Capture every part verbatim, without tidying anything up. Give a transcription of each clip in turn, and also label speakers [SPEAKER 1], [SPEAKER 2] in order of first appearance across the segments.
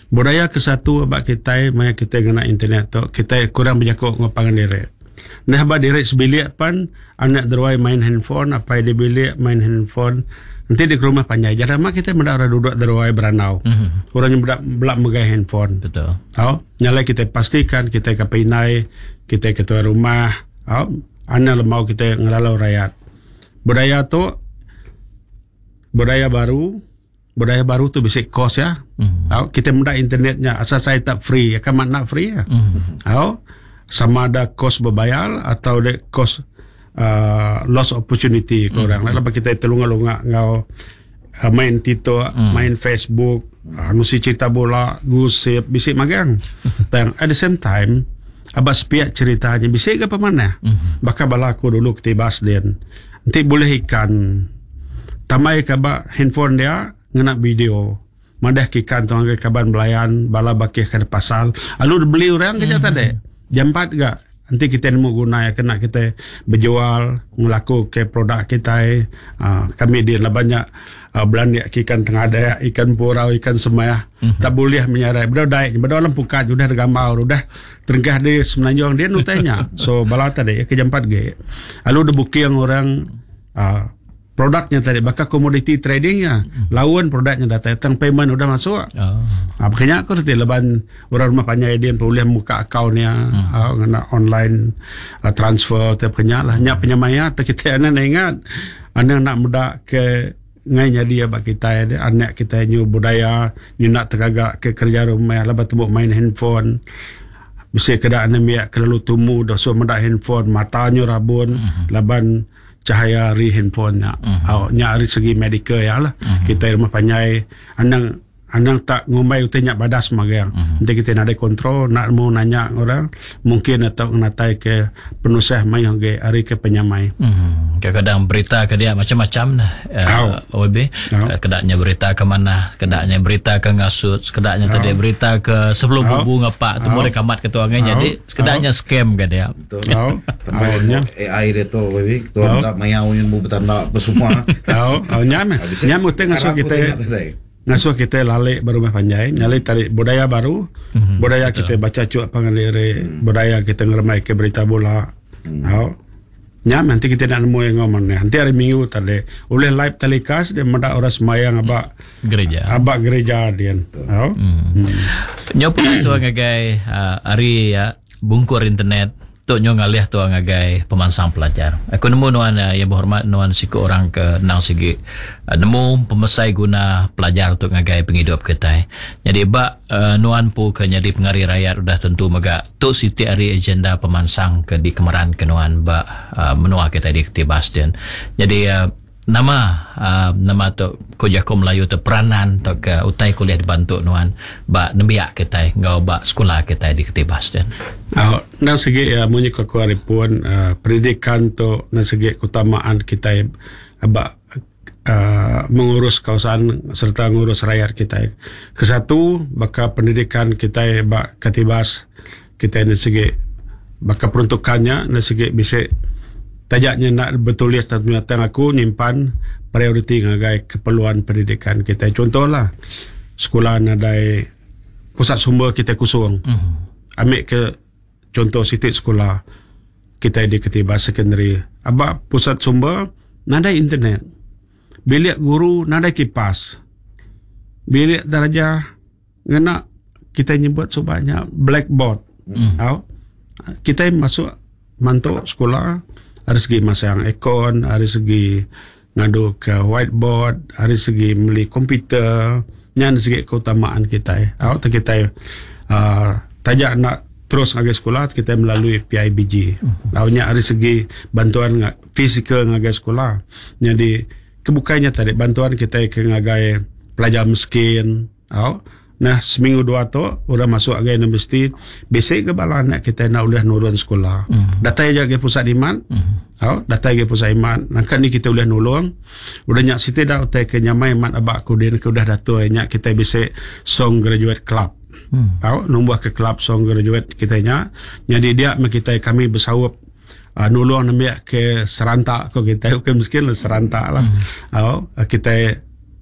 [SPEAKER 1] Budaya ke satu abak kita maya kita guna internet tu kita kurang berjakuk ngopang diri. Nah abak diri sebilik pan anak derwai main handphone apa di bilik main handphone nanti di rumah panjang jarang mak kita mendak orang duduk derwai beranau. Mm-hmm. Orang yang belak belak megai handphone. Betul. Oh, nyala kita pastikan kita ke pinai, kita ke tuan rumah, oh, anak lemau kita ngelalau rakyat. Budaya tu budaya baru budaya baru tu bisa kos ya. Mm-hmm. Oh, kita mudah internetnya asal saya tak free ya kan nak free ya. Mm-hmm. Oh, sama ada kos berbayar atau de kos uh, loss opportunity mm-hmm. korang. Lalu kita telunga-lunga ngau uh, main Tito, mm-hmm. main Facebook, uh, ngusi cerita bola, gusip, bisik magang. Dan at the same time abah sepiak ceritanya bisik ke apa mana? Mm-hmm. Baka balaku dulu ketibas din. Nanti boleh ikan tamai kaba handphone dia ngena video madah kikan tuang ke kaban belayan bala bakih ke pasal alu beli orang kerja mm-hmm. tadi jam empat gak nanti kita nemu guna ya kena kita berjual ngelaku ke produk kita uh, kami dia lah banyak uh, belanja ikan tengah daya ikan purau ikan semaya mm-hmm. tak boleh menyarai bedah daik bedah orang pukat sudah gambar sudah terengkah dia semenanjung dia nutanya so bala tadi ya ke jam empat gak alu udah booking orang uh, produknya tadi bakal commodity tradingnya hmm. lawan produknya dah datang payment udah masuk oh. ha, makanya aku nanti leban orang rumah panjang dia boleh buka akaunnya hmm. ha, kena online uh, transfer tiap kenya lah nyak penyamaya tak kita anak ingat anak nak muda ke ngainya dia bak kita dia anak kita new budaya ni nak teragak ke kerja rumah lah batubuk main handphone bisa kedak anak miak kelalu tumu dah so muda handphone matanya rabun hmm. laban cahaya ri handphone nya uh-huh. nya dari segi medical ya lah uh-huh. kita rumah panjai anang anang tak ngumbai utenya badas magang uh-huh. nanti kita nak ada kontrol nak mau nanya orang mungkin atau natai ke penusah mai ge hari ke penyamai uh-huh. kadang-kadang berita ke dia macam-macam nah uh, O B uh, kedaknya berita ke mana kedaknya berita ke ngasut kedaknya uh, tadi berita ke sebelum uh, bubu ngapak tu boleh kamat ketuangan uh, jadi kedaknya uh, scam ke dia
[SPEAKER 2] betul tambahnya A I dia tu O B tu tak mayau yang bu betanda apa semua
[SPEAKER 1] oh oh nyam nyam uteng ngasut kita ngasuh kita lalek baru panjai nyali tarik budaya baru mm-hmm. budaya kita betul. Baca cuak pangalire mm. budaya kita ngeremai ke berita bola mm. oh. nyam nanti kita nak nemu yang ngomong nanti hari minggu tadi oleh live telecast dia mendak orang semayang abak
[SPEAKER 3] gereja
[SPEAKER 1] abak gereja dia oh. mm. mm.
[SPEAKER 3] nyopo tu ngagai uh, hari ya bungkur internet tu nyo ngalih tu ngagai pemansang pelajar. Aku nemu nuan uh, yang berhormat nuan siku orang ke nang segi uh, nemu pemesai guna pelajar untuk ngagai penghidup kita. Jadi bak uh, nuan pu ke jadi pengari rakyat sudah tentu mega tu siti hari agenda pemansang ke di Kemeran ke nuan bak uh, menua kita di Ketibas dan. Jadi uh, nama uh, nama tu Kojako Melayu tu peranan tu ke utai kuliah dibantu nuan bak nembiak kita ngau bak sekolah kita di Ketibas dan.
[SPEAKER 1] Oh, nang segi uh, munyi kekuari pun uh, pendidikan tu nang segi keutamaan kita abak uh, mengurus kawasan serta mengurus rakyat kita. Kesatu baka pendidikan kita bak Ketibas kita nang segi baka peruntukannya nang segi bisa tajaknya nak bertulis dan menyatakan aku nyimpan prioriti ngagai keperluan pendidikan kita. Contohlah sekolah nadai pusat sumber kita kusung. Uh-huh. Ambil ke contoh sitik sekolah kita di Ketibas Secondary. Abak pusat sumber nadai internet. Bilik guru nadai kipas. Bilik darjah ngena kita nyebut sebanyak blackboard. Uh-huh. Kita masuk mantuk sekolah dari segi masang aircon, dari segi ngadu ke whiteboard, dari segi beli komputer, yang dari segi keutamaan kita. Awak kita uh, tajak nak terus ngagai sekolah kita melalui P I B G. Awaknya dari segi bantuan fizikal ngagai sekolah. Jadi kebukanya tadi bantuan kita ke ngagai pelajar miskin. Awak nah seminggu dua tu udah masuk agai universiti basic ke bala anak kita nak udah nurun sekolah mm. data aja ke pusat iman mm. oh, data ke pusat iman nak ni kita udah nulung udah nyak siti dah utai ke nyamai mat abak ku din ke udah datu nyak kita bisa song graduate club mm. oh, nombor ke club song graduate kita nyak jadi dia kita kami bersawap uh, nulung nampak ke serantak ko kita bukan miskin lah serantak lah mm. oh, kita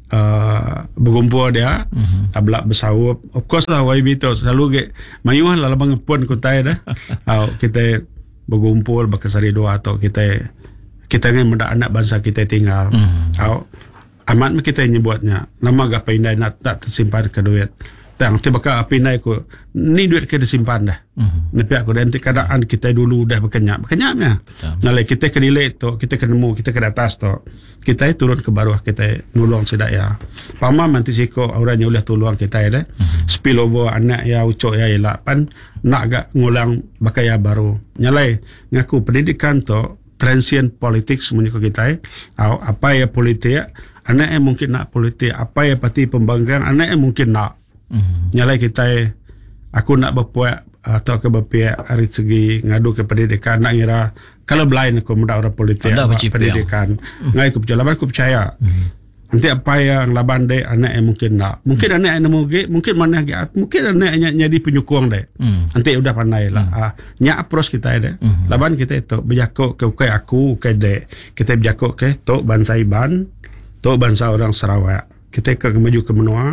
[SPEAKER 1] uh, berkumpul dia mm-hmm. abla bersawap of course lah Y B tu selalu ke mayuh lah labang pun kutai dah uh, kita berkumpul bakasari doa atau kita kita ni mendak anak bangsa kita tinggal mm-hmm. uh, amat kita nyebutnya nama gak pindai nak tak tersimpan ke duit tang tiba ka pindai ko ni duit ke disimpan dah mm-hmm. Nepi aku dan keadaan kita dulu dah berkenyak berkenyaknya nalai kita ke delay tu kita ke nemu kita ke atas tu kita turun ke bawah kita nulung sedaya pama manti siko orang yang boleh tolong kita dah mm-hmm. spill over anak ya ucok ya elak pan nak gak ngulang bakaya baru nyalai ngaku pendidikan tu transient politics semuanya kita apa ya politik anak yang mungkin nak politik apa ya parti pembangkang anak yang mungkin nak mm-hmm. nyalai kita aku nak berpuak atau ke berpihak dari segi ngadu ke pendidikan nak ngira kalau blind aku muda orang politik pendidikan mm-hmm. ngai aku percaya aku percaya mm-hmm. nanti apa yang laban dek anak yang mungkin nak mungkin mm-hmm. anak yang nemu ge mungkin mana ge mungkin anak yang jadi penyukung dek mm-hmm. nanti udah pandai lah mm-hmm. ah, nya approach kita dek mm-hmm. laban kita itu berjakok ke ukai aku ukai dek kita berjakok ke tok bangsa Iban tok bangsa orang Sarawak kita ke maju ke menua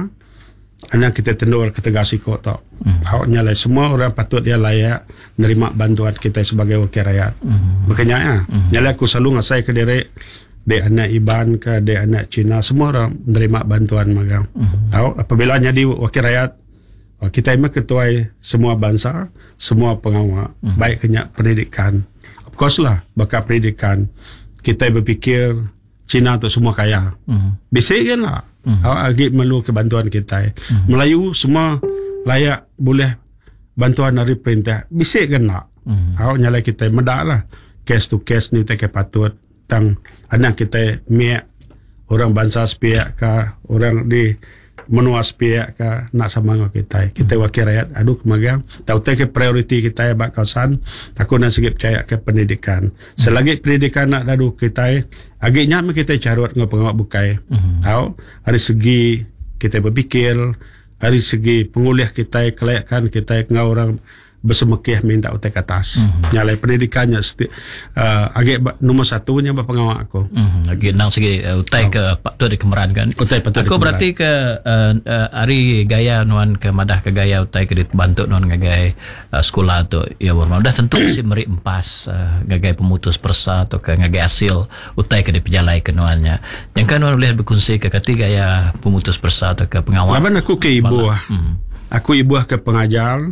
[SPEAKER 1] anak kita tendur ketegasi kok tau mm. awaknya lah semua orang patut dia layak menerima bantuan kita sebagai wakil rakyat mm. makanya ya mm. nyala aku selalu ngasai ke diri dek anak Iban ke dek anak Cina semua orang menerima bantuan magang mm. tau apabila jadi wakil rakyat kita memang ketua semua bangsa semua pengawal mm. baik kenyak pendidikan of course lah bakal pendidikan kita berfikir Cina tu semua kaya mm. bisa kan lah Mm-hmm. awak lagi perlu kebantuan kita mm-hmm. Melayu semua layak boleh bantuan dari perintah bisa kan nak mm-hmm. awak nyala kita medak lah case to case ni tak patut tang anak kita miak orang bangsa sepiak ke orang di menua sepiak ke nak sama dengan kita kita mm-hmm. wakil rakyat aduh kemagang tahu tak ke prioriti kita ya bak kawasan aku nak segi percaya ke pendidikan mm-hmm. selagi pendidikan nak dadu kita agaknya kita carut dengan pengawal bukai mm-hmm. tahu dari segi kita berfikir dari segi penguliah kita kelayakan kita dengan orang bersemekih minta utai ke atas mm-hmm. nyalai pendidikannya seti, uh, agak nomor satunya pengawal aku
[SPEAKER 3] mm-hmm. lagi nang segi uh, utai oh. ke Pak Tu di Kemeran kan
[SPEAKER 1] utai patut
[SPEAKER 3] aku berarti ke uh, uh, hari gaya nuan ke madah ke gaya utai ke dibantu nuan gagai uh, sekolah tu ya bermakna dah tentu mesti meri empas uh, gagai pemutus persa atau ke gagai hasil utai ke dipejalai ke nuannya yang kan nuan boleh berkongsi ke ketiga gaya pemutus persa atau ke pengawal
[SPEAKER 1] laban aku ke ibu ah mm-hmm. aku ibu ke pengajar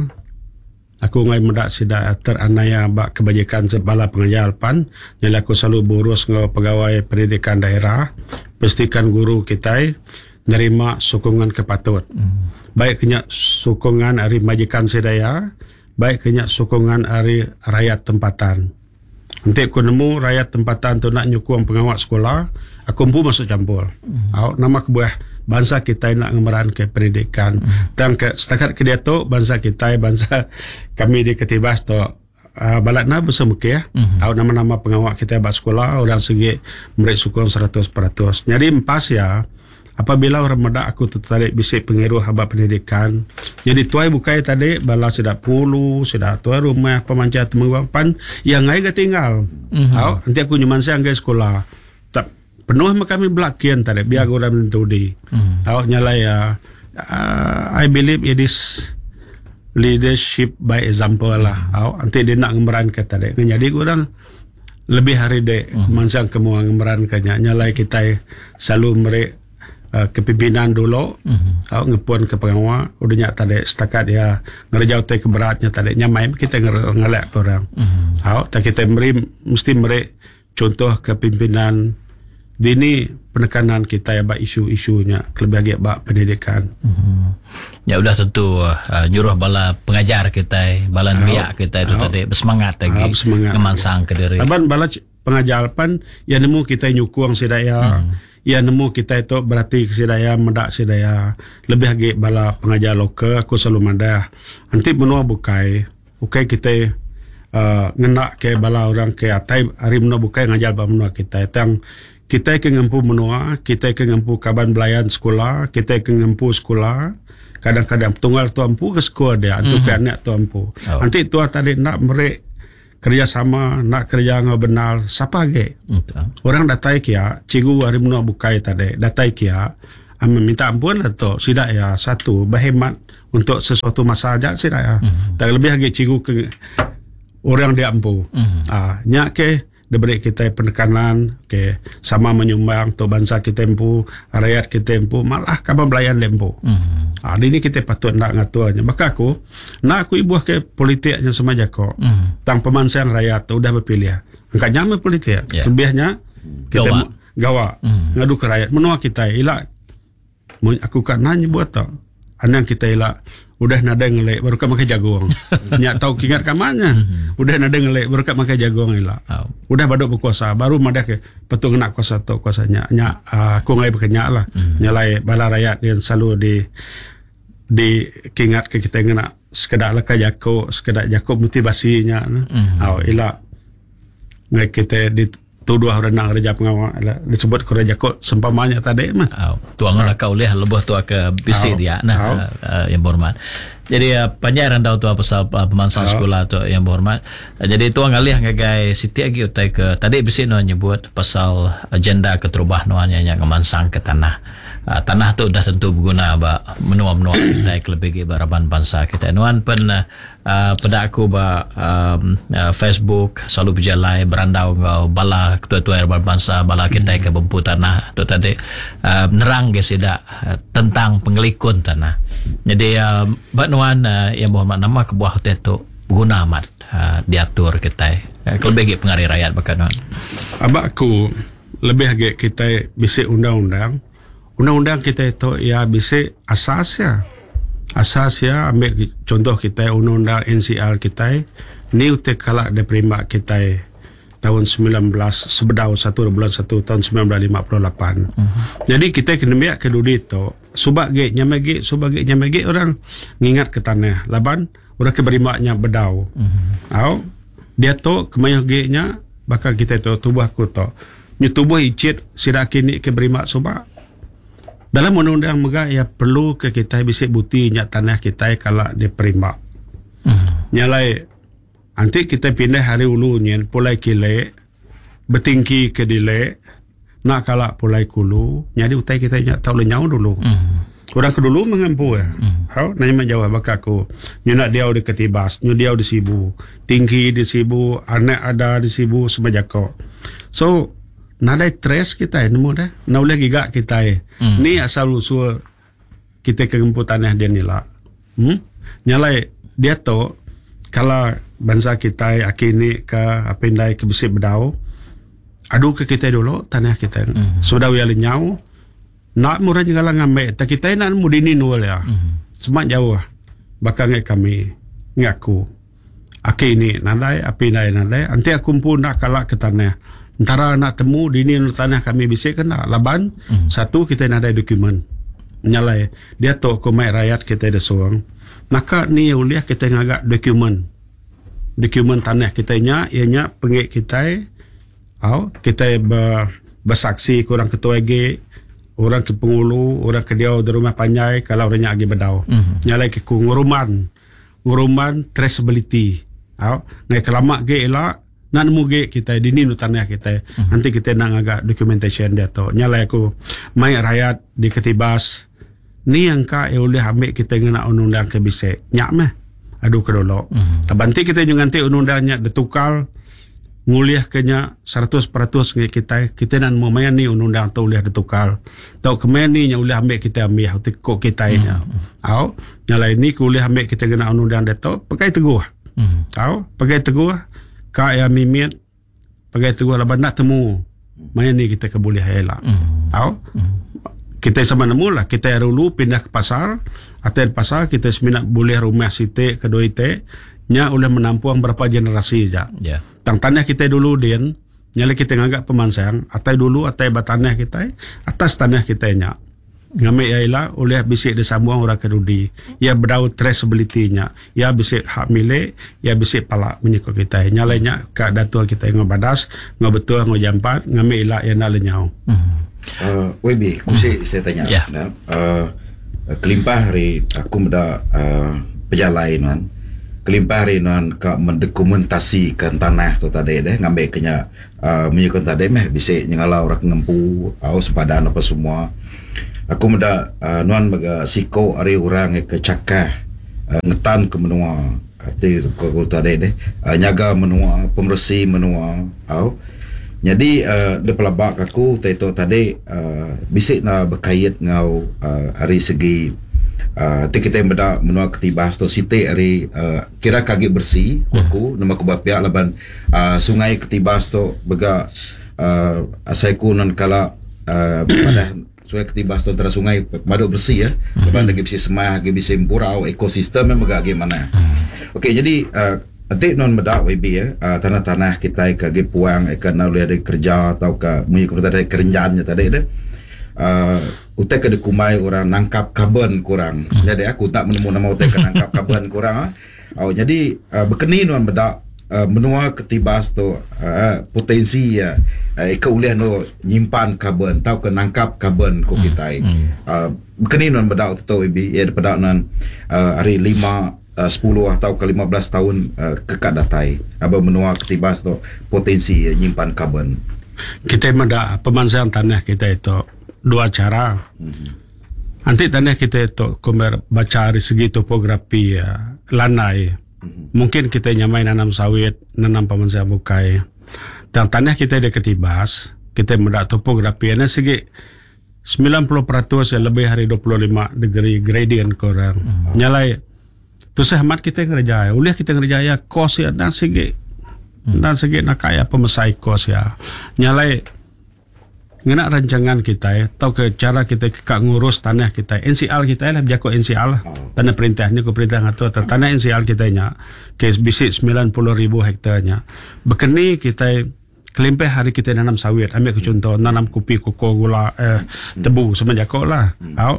[SPEAKER 1] aku ngai mendak sida teranaya bak kebajikan sebala pengajar pan yang aku selalu berurus dengan pegawai pendidikan daerah pastikan guru kita nerima sokongan kepatut mm. baik kenyak sokongan dari majikan sedaya baik kenyak sokongan dari rakyat tempatan nanti aku nemu rakyat tempatan tu nak nyukung pengawal sekolah aku pun masuk campur mm. Awak nama kebuah bangsa kita nak ngemeran ke pendidikan mm. dan ke, setakat ke dia tu bangsa kita bangsa kami di Ketibas tu uh, balatna bersama ke mm. tahu nama-nama pengawal kita bak sekolah orang segi mereka sukung seratus peratus jadi empas ya apabila orang medak aku tertarik bisik pengeruh haba pendidikan jadi tuai bukai tadi bala sudah pulu sudah tuai rumah pemancat menguapan yang ngai ga tinggal mm-hmm. tahu nanti aku nyaman saya anggai sekolah tak penuh kami belakian tadi biar mm. orang mentudi mm. tahu nyala ya uh, I believe it is leadership by example lah tahu nanti dia nak ngemeran ke tadi jadi orang lebih hari dek mm. mansang kemu ngemeran ke nyala kita selalu mereka Uh, kepimpinan dulu mm-hmm. uh, ngepun ke pengawal udahnya tadi setakat dia ngerjau te keberatnya tadi nyamai kita ngelak orang mm-hmm. uh, tak kita beri mesti beri contoh kepimpinan dini penekanan kita ya bak isu-isunya lebih agak bak pendidikan mm-hmm. ya udah tentu uh, nyuruh bala pengajar kita bala biak kita itu uh, tadi bersemangat lagi uh, ngemansang ke diri aban bala pengajar pan ya nemu kita nyukung sedaya mm. ya nemu kita itu berarti kesidaya medak sedaya lebih lagi bala pengajar lokal aku selalu madah nanti menua bukai bukai kita uh, ngenak ke bala orang ke atai hari menua bukai ngajar bala menua kita yang kita ke ngempu menua kita ke ngempu kaban belayan sekolah kita ke ngempu sekolah kadang-kadang tunggal tuampu ke sekolah dia untuk mm-hmm. anak tuampu oh. nanti tua tadi nak merek kerjasama nak kerja dengan benar siapa ke okay. orang datai kia cikgu hari menua bukai tadi datai kia minta ampun lah tu sidak ya satu berhemat untuk sesuatu masa aja sidak ya mm-hmm. tak lebih lagi cikgu ke orang dia ampu mm-hmm. ah nyak ke diberi kita penekanan ke sama menyumbang untuk bangsa kita empu rakyat kita empu malah kabar belayan lempu mm-hmm. ah ini kita patut nak ngatuannya maka aku nak aku ibu ke politiknya semaja kok mm-hmm. tang pemansian rakyat tu udah berpilih angkanya me politik yeah. lebihnya kita gawa, gawa mm-hmm. ngadu ke rakyat menua kita ilak aku kan nanya buat tau anang kita ilak udah nada ngelek baru kat makan jagung nyak tahu kingat kamanya udah nada ngelek baru kat makan jagung ilak oh. udah baduk berkuasa baru madah ke petung nak kuasa tu kuasanya nyak uh, aku ngai berkenyak lah mm. nyalai bala rakyat yang selalu di di kingat ke kita ngena sekedar leka jakuk sekedar jakuk motivasinya mm. oh, ilak ngai kita di tuduh renang reja pengawal disebut ko reja ko sempamanya tadi mah
[SPEAKER 3] oh, tuang lah kau lihat lebih tu ke bisi oh, dia nah oh. uh, yang berhormat jadi uh, panjang randau tu pasal uh, pemansang oh. sekolah tu yang berhormat uh, jadi tuang alih ngagai siti agi utai ke tadi bisi no nyebut pasal agenda keterubah noanya yang kemansang ke tanah uh, tanah tu dah tentu berguna ba menua-menua kita lebih baraban bangsa kita nuan pen uh, Uh, pada aku ba um, uh, Facebook selalu berjalan berandau ngau bala ketua-tua erban bangsa bala kita ke bempu tanah tu tadi uh, nerang ke sidak uh, tentang pengelikun tanah jadi uh, baknuan uh, yang berhormat nama kebuah hotel tu guna amat uh, diatur kita uh, lebih ke pengaruh rakyat baknuan
[SPEAKER 1] abak aku lebih lagi kita bisik undang-undang undang-undang kita itu ya bisik asasnya asas ya ambil contoh kita undang-undang N C R kita ni utek kalak diterima kita tahun sembilan belas sebedau satu bulan satu tahun sembilan belas lima puluh lapan uh-huh. jadi kita kena biak ke dulu itu subak ge nyamagi subak ge nyamagi orang ngingat ke tanah laban orang ke berimaknya bedau uh-huh. au dia tu kemayah ge nya bakal kita tu tubuh aku tu nyu tubuh icit sidak kini ke berimak subak dalam undang-undang megah ya perlu ke kita bisik bukti nyak tanah kita kalau diterima. Hmm. Nyalai nanti kita pindah hari ulu nyen pulai kile bertingki ke dile nak kalak pulai kulu nyadi utai kita nyak tahu lenyau dulu. Hmm. Orang kedulu mengampu ya. Hmm. Hau nanya menjawab bakaku. Nyu nak dia di ketibas, nyu dia di sibu, tinggi di sibu, anak ada di sibu semajako. So nadai tres kita nemu dah nak boleh gigak kita hmm. ni asal usul kita kempu tanah dia ni lah hmm? nyalai dia tu kalau bangsa kita akini ke apa indai ke bisik bedau adu ke kita dulu tanah kita hmm. sudah ya lenyau nak murah juga lah ngambil tak kita nak mudini nol ya hmm. semak jauh bakal ngai kami ngaku akini nadai apa indai nadai nanti aku pun nak kalak ke tanah antara nak temu di ni tanah kami bisik kena laban mm. satu kita nak ada dokumen nyalai dia tu komai rakyat kita ada seorang maka ni uliah kita ngagak dokumen dokumen tanah kita nya ianya pengik kita au kita ber, bersaksi ke orang ketua G orang ke pengulu orang ke dia di rumah panjai kalau orangnya agi bedau mm. nyalai ke nguruman nguruman traceability au ngai kelamak ge elak nak nemu ge kita di ni tanah kita uh-huh. nanti kita nak agak documentation dia tu nyalai aku mai rakyat di ketibas ni angka e boleh ambil kita ngena undang-undang ke bisik nyak meh adu ke dulu uh-huh. banti kita juga nanti undang-undangnya ditukar nguliah kenya seratus peratus nge kita kita nak mau main ni undang-undang tu boleh ditukar tau kemen ni nya boleh ambil kita ambil kok kita nya au nyalai ni boleh ambil kita ngena undang-undang dia tu pakai teguh uh-huh. au pakai teguh ka ya mimit pakai teguh laban nak temu main ni kita ke boleh elak mm. au mm. kita sama nemu lah kita dulu pindah ke pasar atau pasar kita seminat boleh rumah site kedua ite nya boleh menampung berapa generasi aja yeah. tang tanah kita dulu din nyala kita ngagak pemansang atau dulu atau batanah kita atas tanah kita nya ngame ya ila oleh bisik disambung orang kedudi ya berdau traceability-nya ya bisik hak milik ya bisik palak menyikut kita nyalainya ka datua kita ngobadas ngobetul ngojampat ngame ila ya nalenyau
[SPEAKER 2] uh W B kusi saya tanya
[SPEAKER 3] yeah.
[SPEAKER 2] nah, uh, kelimpah hari aku meda uh, perjalanan kelimpah hari nan ka mendokumentasikan tanah tu tadi deh ngambil kenya uh, menyikut tadi meh bisik nyala orang ngempu au sepadan apa semua aku meda uh, nuan baga siko ari orang ke cakah uh, ngetan ke menua arti ko tadi deh uh, nyaga menua pembersih menua au jadi uh, de pelabak aku taito tadi uh, bisik na berkait ngau uh, ari segi uh, ti kita meda menua ketibas to site ari uh, kira kaki bersih aku nama ku bapia laban uh, sungai ketibas to baga uh, asai ku non kala uh, pada sungai ketibas tu antara sungai maduk bersih ya. Lepas lagi bisa semah, lagi bisa impurau ekosistem yang bagaimana. Okey, jadi uh, nanti non medak W B ya, uh, tanah-tanah kita ke puang kerana oleh ada kerja atau ke mengikut ada kerenjaannya tadi ada. Uh, utai ke dekumai orang nangkap karbon kurang. Jadi aku tak menemu nama utai ke nangkap karbon kurang. Oh, jadi uh, berkeni non medak uh, menua ketibas tu uh, potensi ya. Uh, ika boleh no nyimpan karbon tau ke nangkap karbon ko kita mm. uh, kini non bedak tu ibi ya bedak non uh, hari lima uh, sepuluh atau ke lima belas tahun uh, kekak datai aba menua ketibas tu potensi uh, nyimpan karbon
[SPEAKER 1] kita meda pemansaan tanah kita itu dua cara mm-hmm. Nanti tanah kita itu komer baca dari segi topografi ya, lanai mm-hmm. Mungkin kita nyamai nanam sawit nanam pemansaan bukai dan tanah kita ada ketibas, kita mendak topografi ana segi sembilan puluh peratus ya lebih hari dua puluh lima degree gradient korang. Mm-hmm. Nyalai tu sehmat kita ngerjaya, ulih kita ngerjaya kos ya dan segi mm-hmm. dan segi nak kaya pemesai kos ya. Nyalai ngena rancangan kita ya, tau ke cara kita kak ngurus tanah kita. N C L kita lah berjaku N C L lah. Tanah perintah ni ko perintah ngatur tanah N C L kita nya ke bisik sembilan puluh ribu hektarnya. Bekeni kita kelimpah hari kita nanam sawit, ambil ke contoh nanam kopi, koko, gula, eh, tebu semenjak lah. Hmm.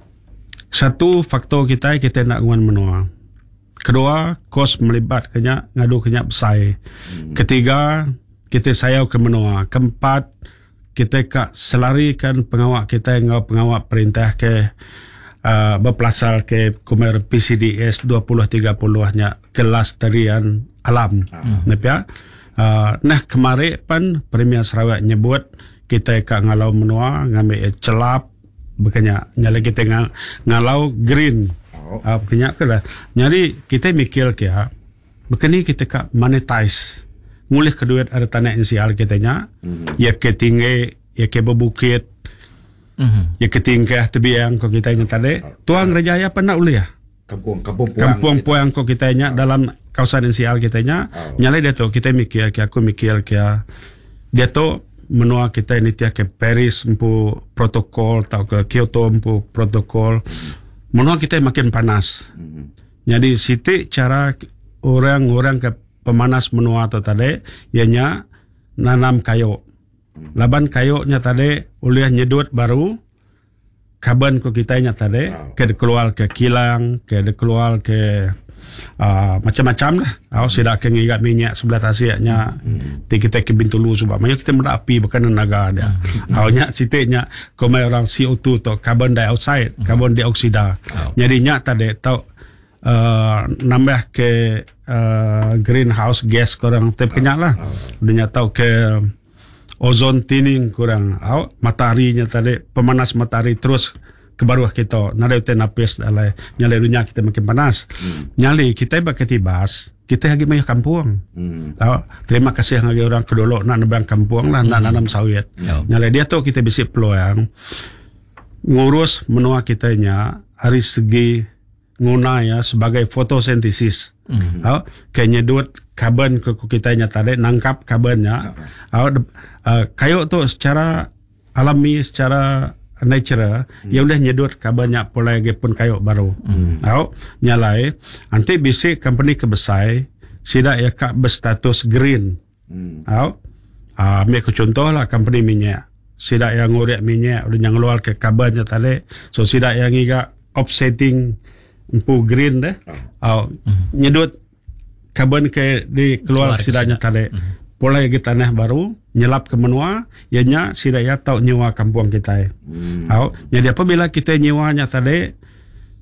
[SPEAKER 1] Satu faktor kita kita nak nguan menua. Kedua, kos melibatkannya ngadu kenyak besai. Hmm. Ketiga, kita sayau ke menua. Keempat, kita kak selarikan pengawak kita ngau pengawak perintah ke uh, berpelasal ke kumer P C D S dua puluh tiga puluh nya kelas tarian alam. Hmm. Nepia. Uh, nah kemarin pan Premier Sarawak nyebut kita kak ngalau menua ngambil celap bukannya nyala kita ng- ngalau green oh. uh, bukannya ke lah nyari kita mikir ke ha bukannya kita kak monetize ngulih kedua ada tanah N C L kita nya mm-hmm. ya ke tinggi ya ke bebukit mm-hmm. ya ke tinggi tebiang ko kita nya tadi oh. Tuang Rejaya pernah ulih ya
[SPEAKER 2] kampung kampung puang
[SPEAKER 1] kampung puang ko kita nya oh. Dalam kawasan N C L kita nya oh. Nyalai dia tu kita mikir ke aku mikir ke dia tu menua kita ini tiap ke Paris empu protokol atau ke Kyoto empu protokol mm-hmm. Menua kita makin panas mm-hmm. Jadi siti cara orang-orang ke pemanas menua tu tadi ianya nanam kayu mm-hmm. Laban kayunya tadi oleh nyedut baru karbon ko kita nya tadi oh. Ke keluar ke kilang ke keluar ke Uh, macam-macam lah. Aku hmm. Sidak ke ngigat minyak sebelah tasirnya hmm. Kita ke Bintulu sebab banyak kita mula api bukan naga dia. Awaknya hmm. sitiknya komai orang C O two tu carbon dioxide, hmm. carbon dioksida. Oh. Jadi nya tadi tau uh, nambah ke uh, greenhouse gas kurang tep kenyak lah. Dia tahu ke ozon thinning kurang. Aw mataharinya tadi pemanas matahari terus ke bawah kita nalai utai napis dalai nyalai dunia kita makin panas hmm. Nyali kita bak ketibas kita lagi mayu kampung hmm. Tahu terima kasih lagi orang kedolok nak nebang kampung lah hmm. Nak nanam sawit oh. Nyalai dia tu kita bisik peluang ngurus menua kita nya hari segi nguna ya sebagai fotosintesis hmm. Tahu kayak nyedut karbon ke kita nya tadi nangkap karbonnya tahu uh, kayu tu secara alami secara natural hmm. Ia boleh nyedut kabarnya pola lagi pun kayu baru hmm. Tahu nyalai nanti bisik company kebesai sidak ya kak berstatus green hmm. Tahu ah, ambil ke contoh lah company minyak sidak yang ngurek minyak udah yang keluar ke kabarnya tadi so sidak yang iga offsetting empu green deh oh. hmm. Nyedut karbon ke di keluar, keluar sidaknya tadi hmm. Pola lagi tanah baru nyelap ke menua ianya sidak ya tahu nyewa kampung kita hmm. Tahu jadi apabila kita nyewanya tadi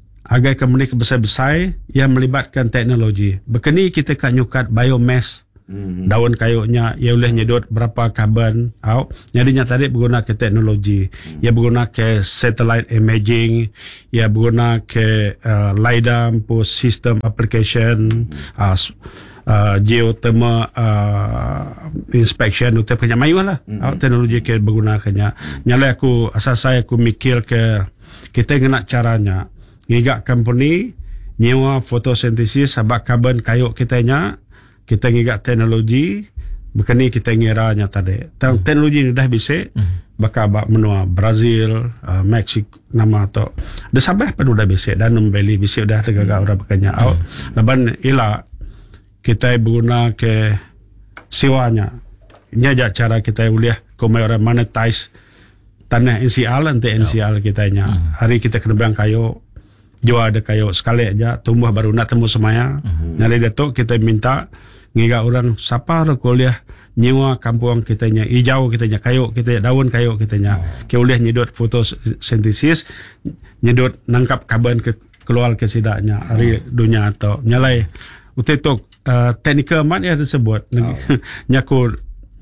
[SPEAKER 1] agak kembali ke besar-besar yang melibatkan teknologi bekeni kita kan nyukat biomass
[SPEAKER 2] Hmm.
[SPEAKER 1] daun kayunya, ia boleh nyedot berapa karbon out. Jadinya tadi berguna ke teknologi. Hmm. Ia berguna ke satellite imaging, ia berguna ke uh, LiDAR po system application, hmm. uh, uh, geothermal uh, inspection itu punya mayu lah. Hmm. Teknologi ke bergunakannya. Hmm. Nyala aku asal saya aku mikir ke kita kena caranya ngigak company nyewa fotosintesis sabak karbon kayu kitanya, kita ngigak teknologi bukan ni kita ngiranya tadi. Tang hmm. teknologi ni dah bisa hmm. bakal bak menua Brazil, uh, Mexico nama atau dah sampai pun dah bisa dan membeli bisa dah tegak hmm. orang bakanya out. Laban ila kita guna ke siwanya. Ini aja cara kita boleh komai orang monetize tanah N C R nanti N C R kitanya. Hmm. Hari kita kena bang kayu jual ada kayu sekali aja tumbuh baru nak temu semaya. Mm-hmm. Nyali datuk kita minta ngiga orang siapa ro kuliah nyewa kampung kitanya hijau kitanya kayu kita daun kayu kitanya. Oh. Ke boleh nyedot fotosintesis nyedot nangkap karbon ke keluar ke sidaknya hari oh. dunia atau nyalai utetok uh, teknikal mat ya disebut oh. nyaku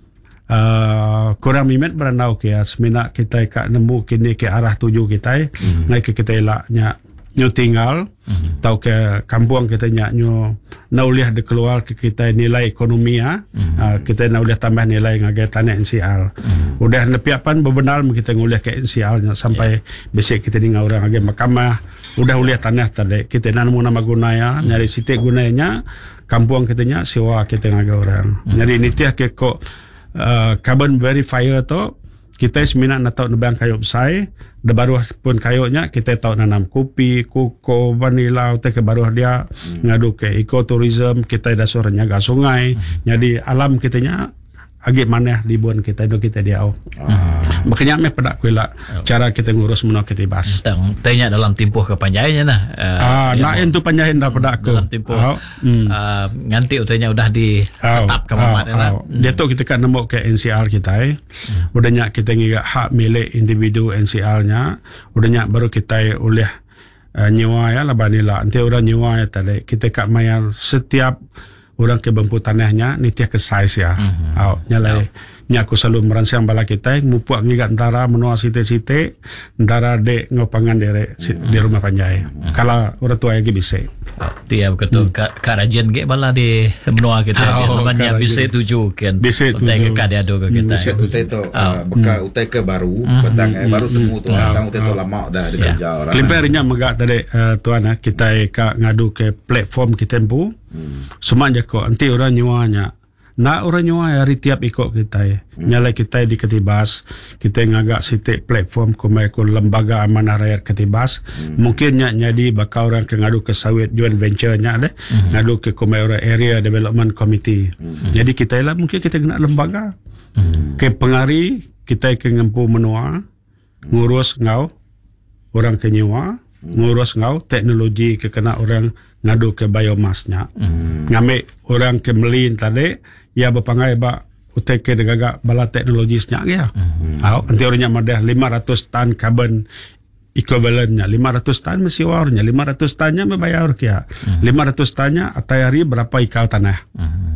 [SPEAKER 1] uh, kurang mimet beranau ke semina kita ka nemu kini ke arah tuju kita mm-hmm. ngai ke kita elaknya nyo tinggal mm-hmm. tau ke kampung kita nya nyo na uliah de keluar ke kita nilai ekonomi ya mm-hmm. uh, kita na uliah tambah nilai ngagai tanah N C R mm-hmm. udah nepiapan bebenar kita nguliah ke N C R nya sampai yeah. besok kita dengar orang ngagai mahkamah udah uliah tanah tadi kita na nemu nama gunaya mm-hmm. nyari sitik gunanya kampung kita nya sewa kita ngagai orang mm-hmm. nyari nitiah ke kok uh, carbon verifier tu kita seminat nak tahu nebang kayu besar, dah baru pun kayunya kita tahu nanam kopi, koko, vanila, utai ke baru dia hmm. ngadu ke ekoturism, kita dah suruh nyaga sungai, hmm. jadi alam kitanya agak mana libuan kita itu kita dia au. Ah. Makanya me pada kuila oh. cara kita ngurus menua ketibas.
[SPEAKER 3] Tang tanya dalam tempoh kepanjainya nah. Uh,
[SPEAKER 1] ah, nak entu panjain dah pada aku.
[SPEAKER 3] Dalam tempoh oh. hmm. uh, nganti utanya udah ditetap ke mamat
[SPEAKER 1] nah. Dia tu kita kan nemu ke N C R kita eh. Hmm. Udahnya kita ngiga hak milik individu N C R-nya, udahnya baru kita oleh uh, nyewa ya lah banila. Nanti udah nyewa ya tadi kita kak mayar setiap orang ke bampu tanahnya ni tiak ke size ya. Mm-hmm. Au nyalai nya aku selalu merancang bala kita mupuak ngigat antara menua site-site antara de ngopangan dere mm-hmm. di rumah panjai. Mm-hmm. Kalau orang tua lagi bisa.
[SPEAKER 3] Tiap ketu mm. karajian ge bala di menua kita oh, namanya bisa tuju kan.
[SPEAKER 1] Bisa tuju.
[SPEAKER 3] Utai ke kada do ke kita.
[SPEAKER 2] Bisa utai tu bekas utai ke baru petang eh baru temu tu datang utai tu lama dah dikerja orang.
[SPEAKER 1] Klimpernya megak tadi tuan kita ka ngadu ke platform kita empu. Hmm. Semua je kok nanti orang nyuanya nak orang nyuanya hari tiap ikut kita ya. Hmm. Nyala kita di Ketibas kita ngagak sitik platform kumai ku lembaga amanah rakyat Ketibas hmm. mungkin nya jadi bakal orang ke ngadu ke sawit joint venture nya deh hmm. ngadu ke kumai orang area development committee hmm. jadi kita lah mungkin kita kena lembaga hmm. ke pengari kita ke ngempu menua hmm. ngurus ngau orang ke nyewa hmm. ngurus ngau teknologi ke kena orang ngadu ke biomasnya. Mm. Ngambil orang ke melin tadi, ya berpangai ba utai ke degaga bala teknologisnya ya. Mm. Au nanti orangnya madah lima ratus tan carbon equivalentnya, lima ratus tan mesti warnya, lima ratus tannya membayar kia. Mm. lima ratus tannya atayari berapa ikal tanah. Mm.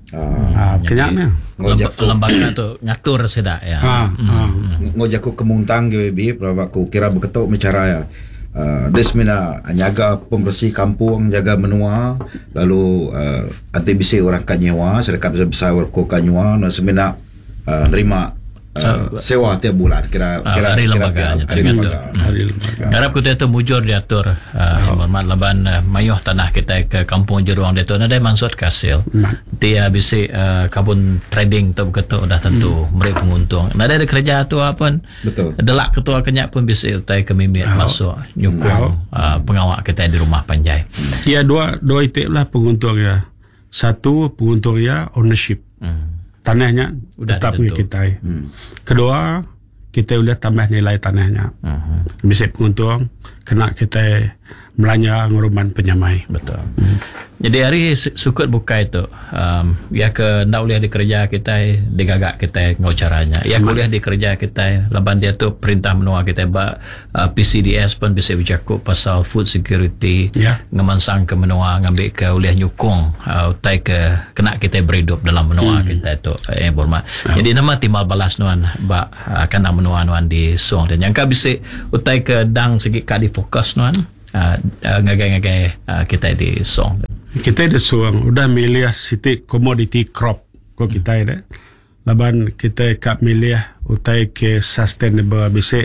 [SPEAKER 1] Ah, kenyaknya.
[SPEAKER 3] Lembaga tu ngatur sedak ya.
[SPEAKER 2] Ha, mm. Ngojaku kemuntang ge bi, aku kira beketuk bicara ya. Uh, desmina nyaga pembersih kampung, jaga menua, lalu uh, nanti bisa orang kanyewa, sedekap besar warko kanyewa, dan semina uh, nerima uh, sewa tiap bulan. Kira
[SPEAKER 3] uh,
[SPEAKER 2] kira
[SPEAKER 3] hari lembaga,
[SPEAKER 2] hari lembaga.
[SPEAKER 3] Hari lembaga. Karena kita itu mujur diatur, uh, oh. laban uh, mayuh tanah kita ke kampung jeruang itu, ada maksud kasil. Hmm. Dia bisa uh, kabun trading tu betul dah tentu hmm. mereka menguntung. Nada ada kerja tu apa?
[SPEAKER 2] Betul.
[SPEAKER 3] Delak ketua kenyak pun bisa utai kemimit oh. masuk nyukung oh. uh, pengawal kita di rumah panjai.
[SPEAKER 1] Hmm. Ya dua dua itu lah penguntung ya. Satu penguntung ya ownership. Hmm. Tanahnya udah tetap milik kita. Hmm. Kedua kita boleh tambah nilai tanahnya. Hmm. Bisa penguntung kena kita Melanya nguruman penyamai.
[SPEAKER 3] Betul. Hmm. Jadi hari sukut bukai tu, um, ya ke nak boleh dikerja kita, digagak kita ngau caranya. Ya boleh dikerja kita, laban dia tu perintah menua kita ba uh, P C D S pun bisa bercakap pasal food security,
[SPEAKER 1] ya.
[SPEAKER 3] ngemansang ke menua, ngambil ke boleh nyukung uh, utai ke kena kita berhidup dalam menua hmm. kita tu eh bermat. Oh. Jadi nama timbal balas nuan ba uh, kena menua nuan di song dan yang ka bisa utai ke dang segi ka di fokus nuan uh, uh, ngagai-ngagai uh, kita di song.
[SPEAKER 1] Kita ada suang udah milih siti commodity crop ko kita ada. Laban kita kap milih utai ke sustainable bisa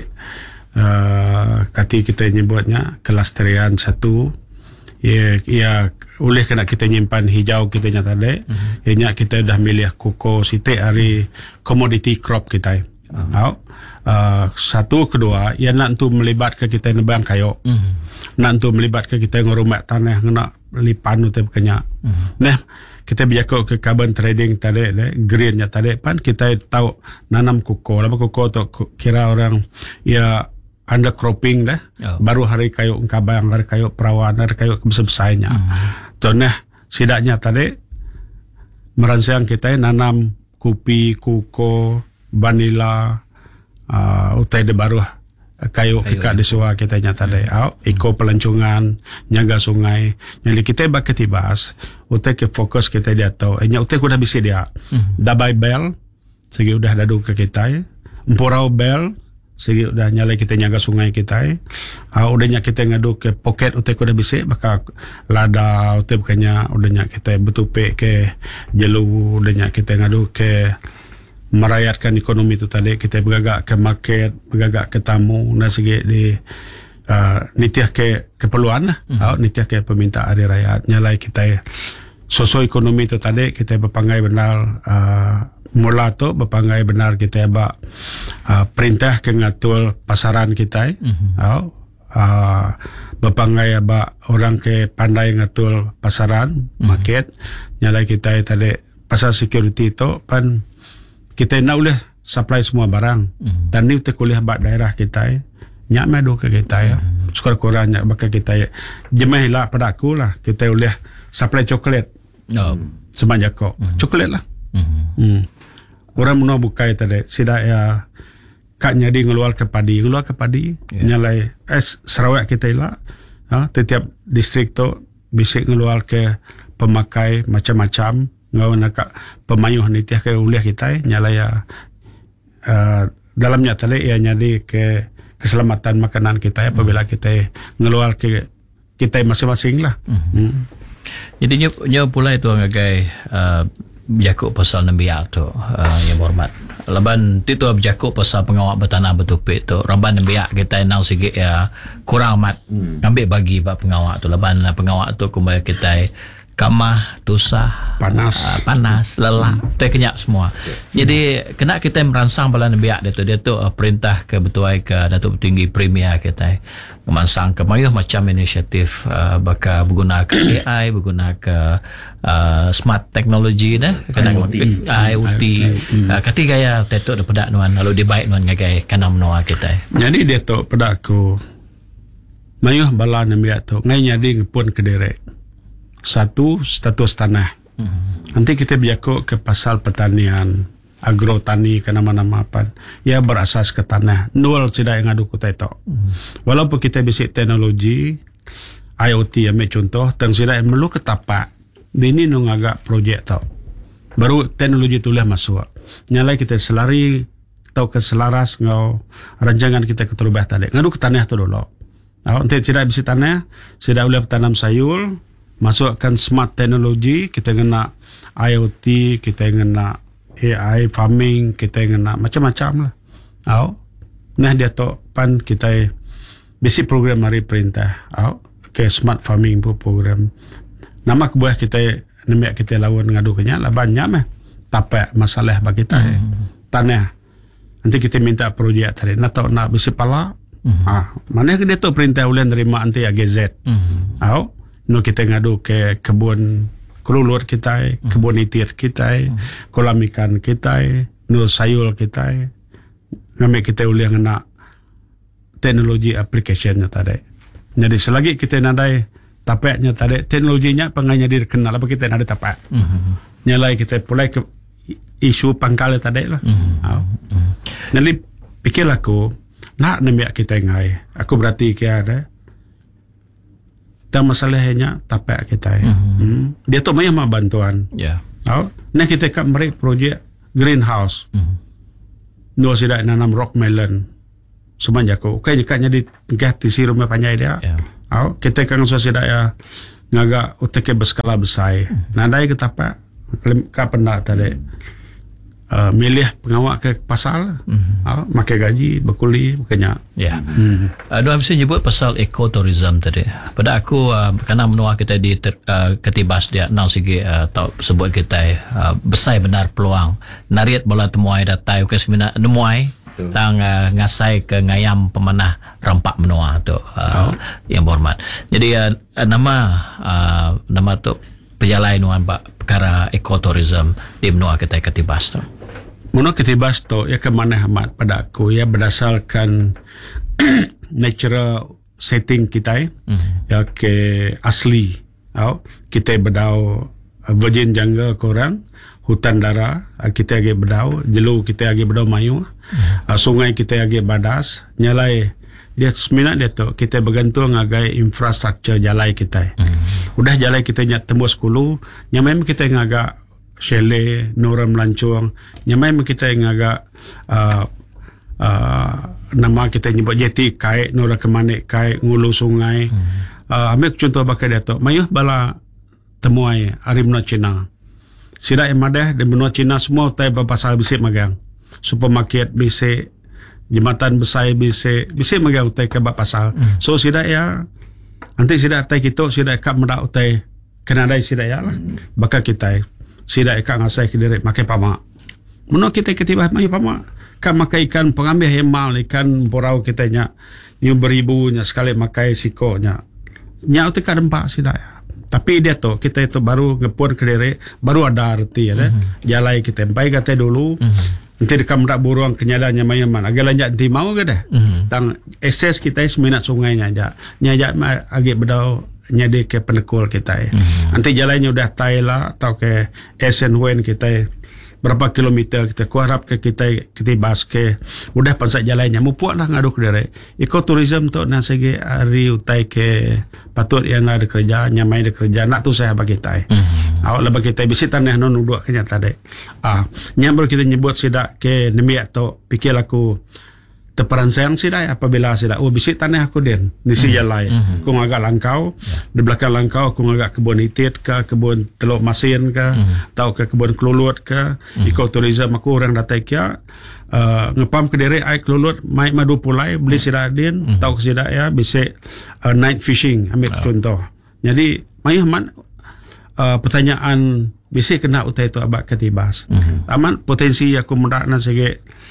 [SPEAKER 1] uh, kati kita nyebutnya kelestarian satu. Ya ya oleh kena kita nyimpan hijau kita nyata tadi. Uh-huh. Ianya kita dah milih koko siti hari commodity crop kita. Uh-huh. Uh, satu kedua ia nak tu melibatkan kita nebang kayu. Uh-huh. Nak tu melibatkan kita ngurumat tanah nak lipan tu kenya. Uh-huh. Nah, kita bijakau ke carbon trading tadi, greennya tadi pan kita tahu nanam koko. Lama koko tu kira orang ya under cropping dah. Oh. Baru hari kayu kabang, hari kayu perawan, hari kayu besar-besarnya. Uh-huh. Nah, sidaknya tadi merancang kita nanam kopi, koko, vanila, uh, utai de baru kayu kekak di suah kita nyata deh. Hmm. Iko pelancongan, nyaga sungai. Jadi kita bak ketibas, utai ke fokus kita dia tahu. Enya utai kuda bisa dia. Hmm. Dabai bel, segi udah dadu ke kita. Empurau bel, segi udah nyalai kita nyaga sungai kita. Ah udahnya kita ngadu ke pocket utai kuda bisa. Baka lada utai bukannya udahnya kita betupe ke jelu. Udahnya kita ngadu ke merayakan ekonomi itu tadi kita bergagak ke market, bergagak ke tamu, dan segi di uh, nitiah ke keperluan lah, mm-hmm. uh, nitiah ke permintaan hari raya. Nyalai kita sosok ekonomi itu tadi kita berpangai benar uh, mula tu berpangai benar kita ba uh, perintah ke ngatur pasaran kita, mm-hmm. uh, uh, berpangai ba orang ke pandai ngatur pasaran, mm-hmm. market. Nyalai kita tadi pasal security itu pan kita nak boleh supply semua barang. Mm. Dan ni kita kuliah bak daerah kita nyak madu ke kita ya. Mm. Sekurang-kurangnya bakal kita jemeh lah pada aku lah. Kita boleh supply coklat. Oh. Sebanyak kok. Mm. Coklat lah. Mm. Mm. Orang menua bukai tadi. Sida ya kak nyadi ngeluar ke padi. Ngeluar ke padi. Yeah. Nyalai eh Sarawak kita lah. Ha, setiap distrik tu bisa ngeluar ke pemakai macam-macam. Ngau nak pemayuh nitiah ke uliah kita nyala ya uh, dalamnya tadi ia nyadi ke keselamatan makanan kita apabila kita ngeluar ke kita masing-masing lah. Mm-hmm. Hmm.
[SPEAKER 3] Jadi nyo nyo pula itu ngagai uh, berjakuk pasal nembiak tu uh, yang berhormat. Laban itu berjakuk pasal pengawak bertanah bertupik tu. Raban nembiak kita nang sikit ya kurang amat mm. ambil bagi bab pengawak tu. Laban pengawak tu kembali kita kamah, tusah,
[SPEAKER 1] panas,
[SPEAKER 3] uh, panas, lelah, hmm. kenyak semua. Jadi kena kita merangsang bala biak dia tu, dia tu uh, perintah ke betuai ke Datuk Petinggi Premier kita merangsang ke mayuh macam inisiatif uh, bakal berguna ke A I, berguna ke uh, smart technology dah, kena I O T, I O T. Uh, kati gaya dia tu daripada nuan lalu dibaik nuan ngagai kana menua kita.
[SPEAKER 1] Jadi dia tu pada aku mayuh bala biak tu ngai nyadi pun ke derek. Satu, status tanah. Mm-hmm. Nanti kita biakuk ke pasal pertanian, agrotani ke nama-nama apa. Ya berasas ke tanah. Nol tidak yang adu kita itu. Mm-hmm. Walaupun kita bisa teknologi, I O T ambil contoh, tang tidak yang perlu ketapak. Ini nung agak projek tau. Baru teknologi itulah masuk. Nyalai kita selari, tau ke selaras ngau rancangan kita ke terubah tadi. Ngadu ke tanah tu dulu. Nanti tidak bisa tanah, tidak boleh tanam sayur, masukkan smart teknologi, kita kena I O T, kita kena A I farming, kita kena macam-macam lah. Oh, nah dia tu pan kita basic program hari perintah. Oh, ke smart farming pun program. Nama kebuah kita nembak kita lawan ngadu kenya lah banyak mah. Tapi masalah bagi kita hmm. tanah. Nanti kita minta projek tadi. Nak tahu nak basic pala. Hmm. Ah, mana dia tu perintah ulen terima nanti A G Z. Hmm. Oh. No kita ngadu ke kebun kelulur kita, kebun itir kita, mm. kolam ikan kita, no sayur kita, ngambil kita boleh ngena teknologi applicationnya tadi. Jadi selagi kita nadai tapaknya tadi teknologinya penganya dikenal apa kita nadai tapak. Mm-hmm. Nyalai kita pulai ke isu pangkal tadi lah. Mm-hmm. Oh. Mm-hmm. Jadi pikir aku nak nembak kita ngai. Aku berarti kia ada. Dan masalahnya tapak kita. Mm-hmm. Hmm. Dia tu banyak bantuan.
[SPEAKER 3] Ya. Yeah.
[SPEAKER 1] Oh. Nah kita kat mereka projek greenhouse. Mm-hmm. No sidak nanam rock melon. Semuanya aku. Kayaknya kayaknya di gati si rumah panjai dia. Yeah. Oh, kita kan sudah sidak ya ngaga utek berskala besar. Mm-hmm. Nadai kita apa? Kapan nak tadi uh, milih pengawal ke pasal, mm-hmm. oh, makai gaji, berkuli, makanya. Ya. Yeah. Mm.
[SPEAKER 3] Uh, Dua bisa nyebut pasal ekotourism tadi. Pada aku uh, kerana menua kita di ter, uh, ketibas dia nang segi uh, tau sebut kita uh, besar benar peluang. Nariat bola temuai datai ke semina nemuai. Tang uh, ngasai ke ngayam pemanah rampak menua tu uh, oh. yang berhormat. Jadi uh, nama uh, nama tu pejalai nuan pak perkara ekotourism di menua kita ketibas tu.
[SPEAKER 1] Menua ketibas tu ya ke mana amat pada aku ya berdasarkan natural setting kita mm-hmm. ya ke asli. Oh, kita berdau uh, virgin jungle korang. Hutan dara kita agi berdau, jelu kita agi berdau mayu, hmm. uh, sungai kita agi badas, nyalai dia seminat dia tu kita bergantung agai infrastruktur jalai kita. Hmm. Udah jalai kita nyak tembus kulu, nyamai kita ngaga chalet, nora melancong, nyamai kita ngaga uh, uh, nama kita nyebut jeti kai, nora kemane kai, ngulu sungai. Hmm. Uh, ambil contoh bakai dia tu, mayu bala temuai arimna Cina. Sida yang madah di benua Cina semua tai pasal bisik magang. Supermarket bisik, jembatan besar bisik, bisik magang tai ke pasal. Mm. So sida ya nanti sida tai kita sida kap medak tai kenadai sida ya lah. Mm. Bakal kita sida ikak ngasai ke diri makai pamak. Menua kita ketibah mai pamak. Kap makai ikan pengambil hemal, ikan porau kita nya nyu beribu nya sekali makai siko nya. Nya utek kadempak sida ya. Tapi dia tu kita itu baru ngepun ke diri baru ada arti ya mm-hmm. jalai kita empai kata dulu mm-hmm. nanti dekam dak burung kenyadanya mayaman agak lanjut nanti mau ke dah mm-hmm. tang akses kita seminat sungainya aja nyajak agak bedau nyade ke penekul kita mm-hmm. nanti jalannya udah taila atau ke S N W kita berapa kilometer kita kuharap ke kita kita bas ke udah pansak jalannya mupuak lah ngadu ke diri ekotourism tu nak segi hari utai ke patut yang ada kerja nyamai ada kerja nak tu saya bagi kita mm-hmm. awak lah bagi kita bisi tanah non uduk kenya tadi ah nyambul kita nyebut sidak ke nemiak tu pikir aku terperansang sidak apabila sidak oh bisi tanah aku den di si jalai mm-hmm. aku ngagak langkau yeah. di belakang langkau aku ngagak kebun itit ke kebun teluk masin ke mm-hmm. atau ke kebun kelulut ke mm-hmm. ekotourism aku orang datai kia uh, ngepam ke diri ai kelulut mai madu pulai beli mm-hmm. sidak din mm-hmm. tau ke sidak ya bisi uh, night fishing ambil oh. contoh jadi mayuh man uh, pertanyaan bisi kena utai tu abak ketibas mm-hmm. aman potensi aku mudah nak segi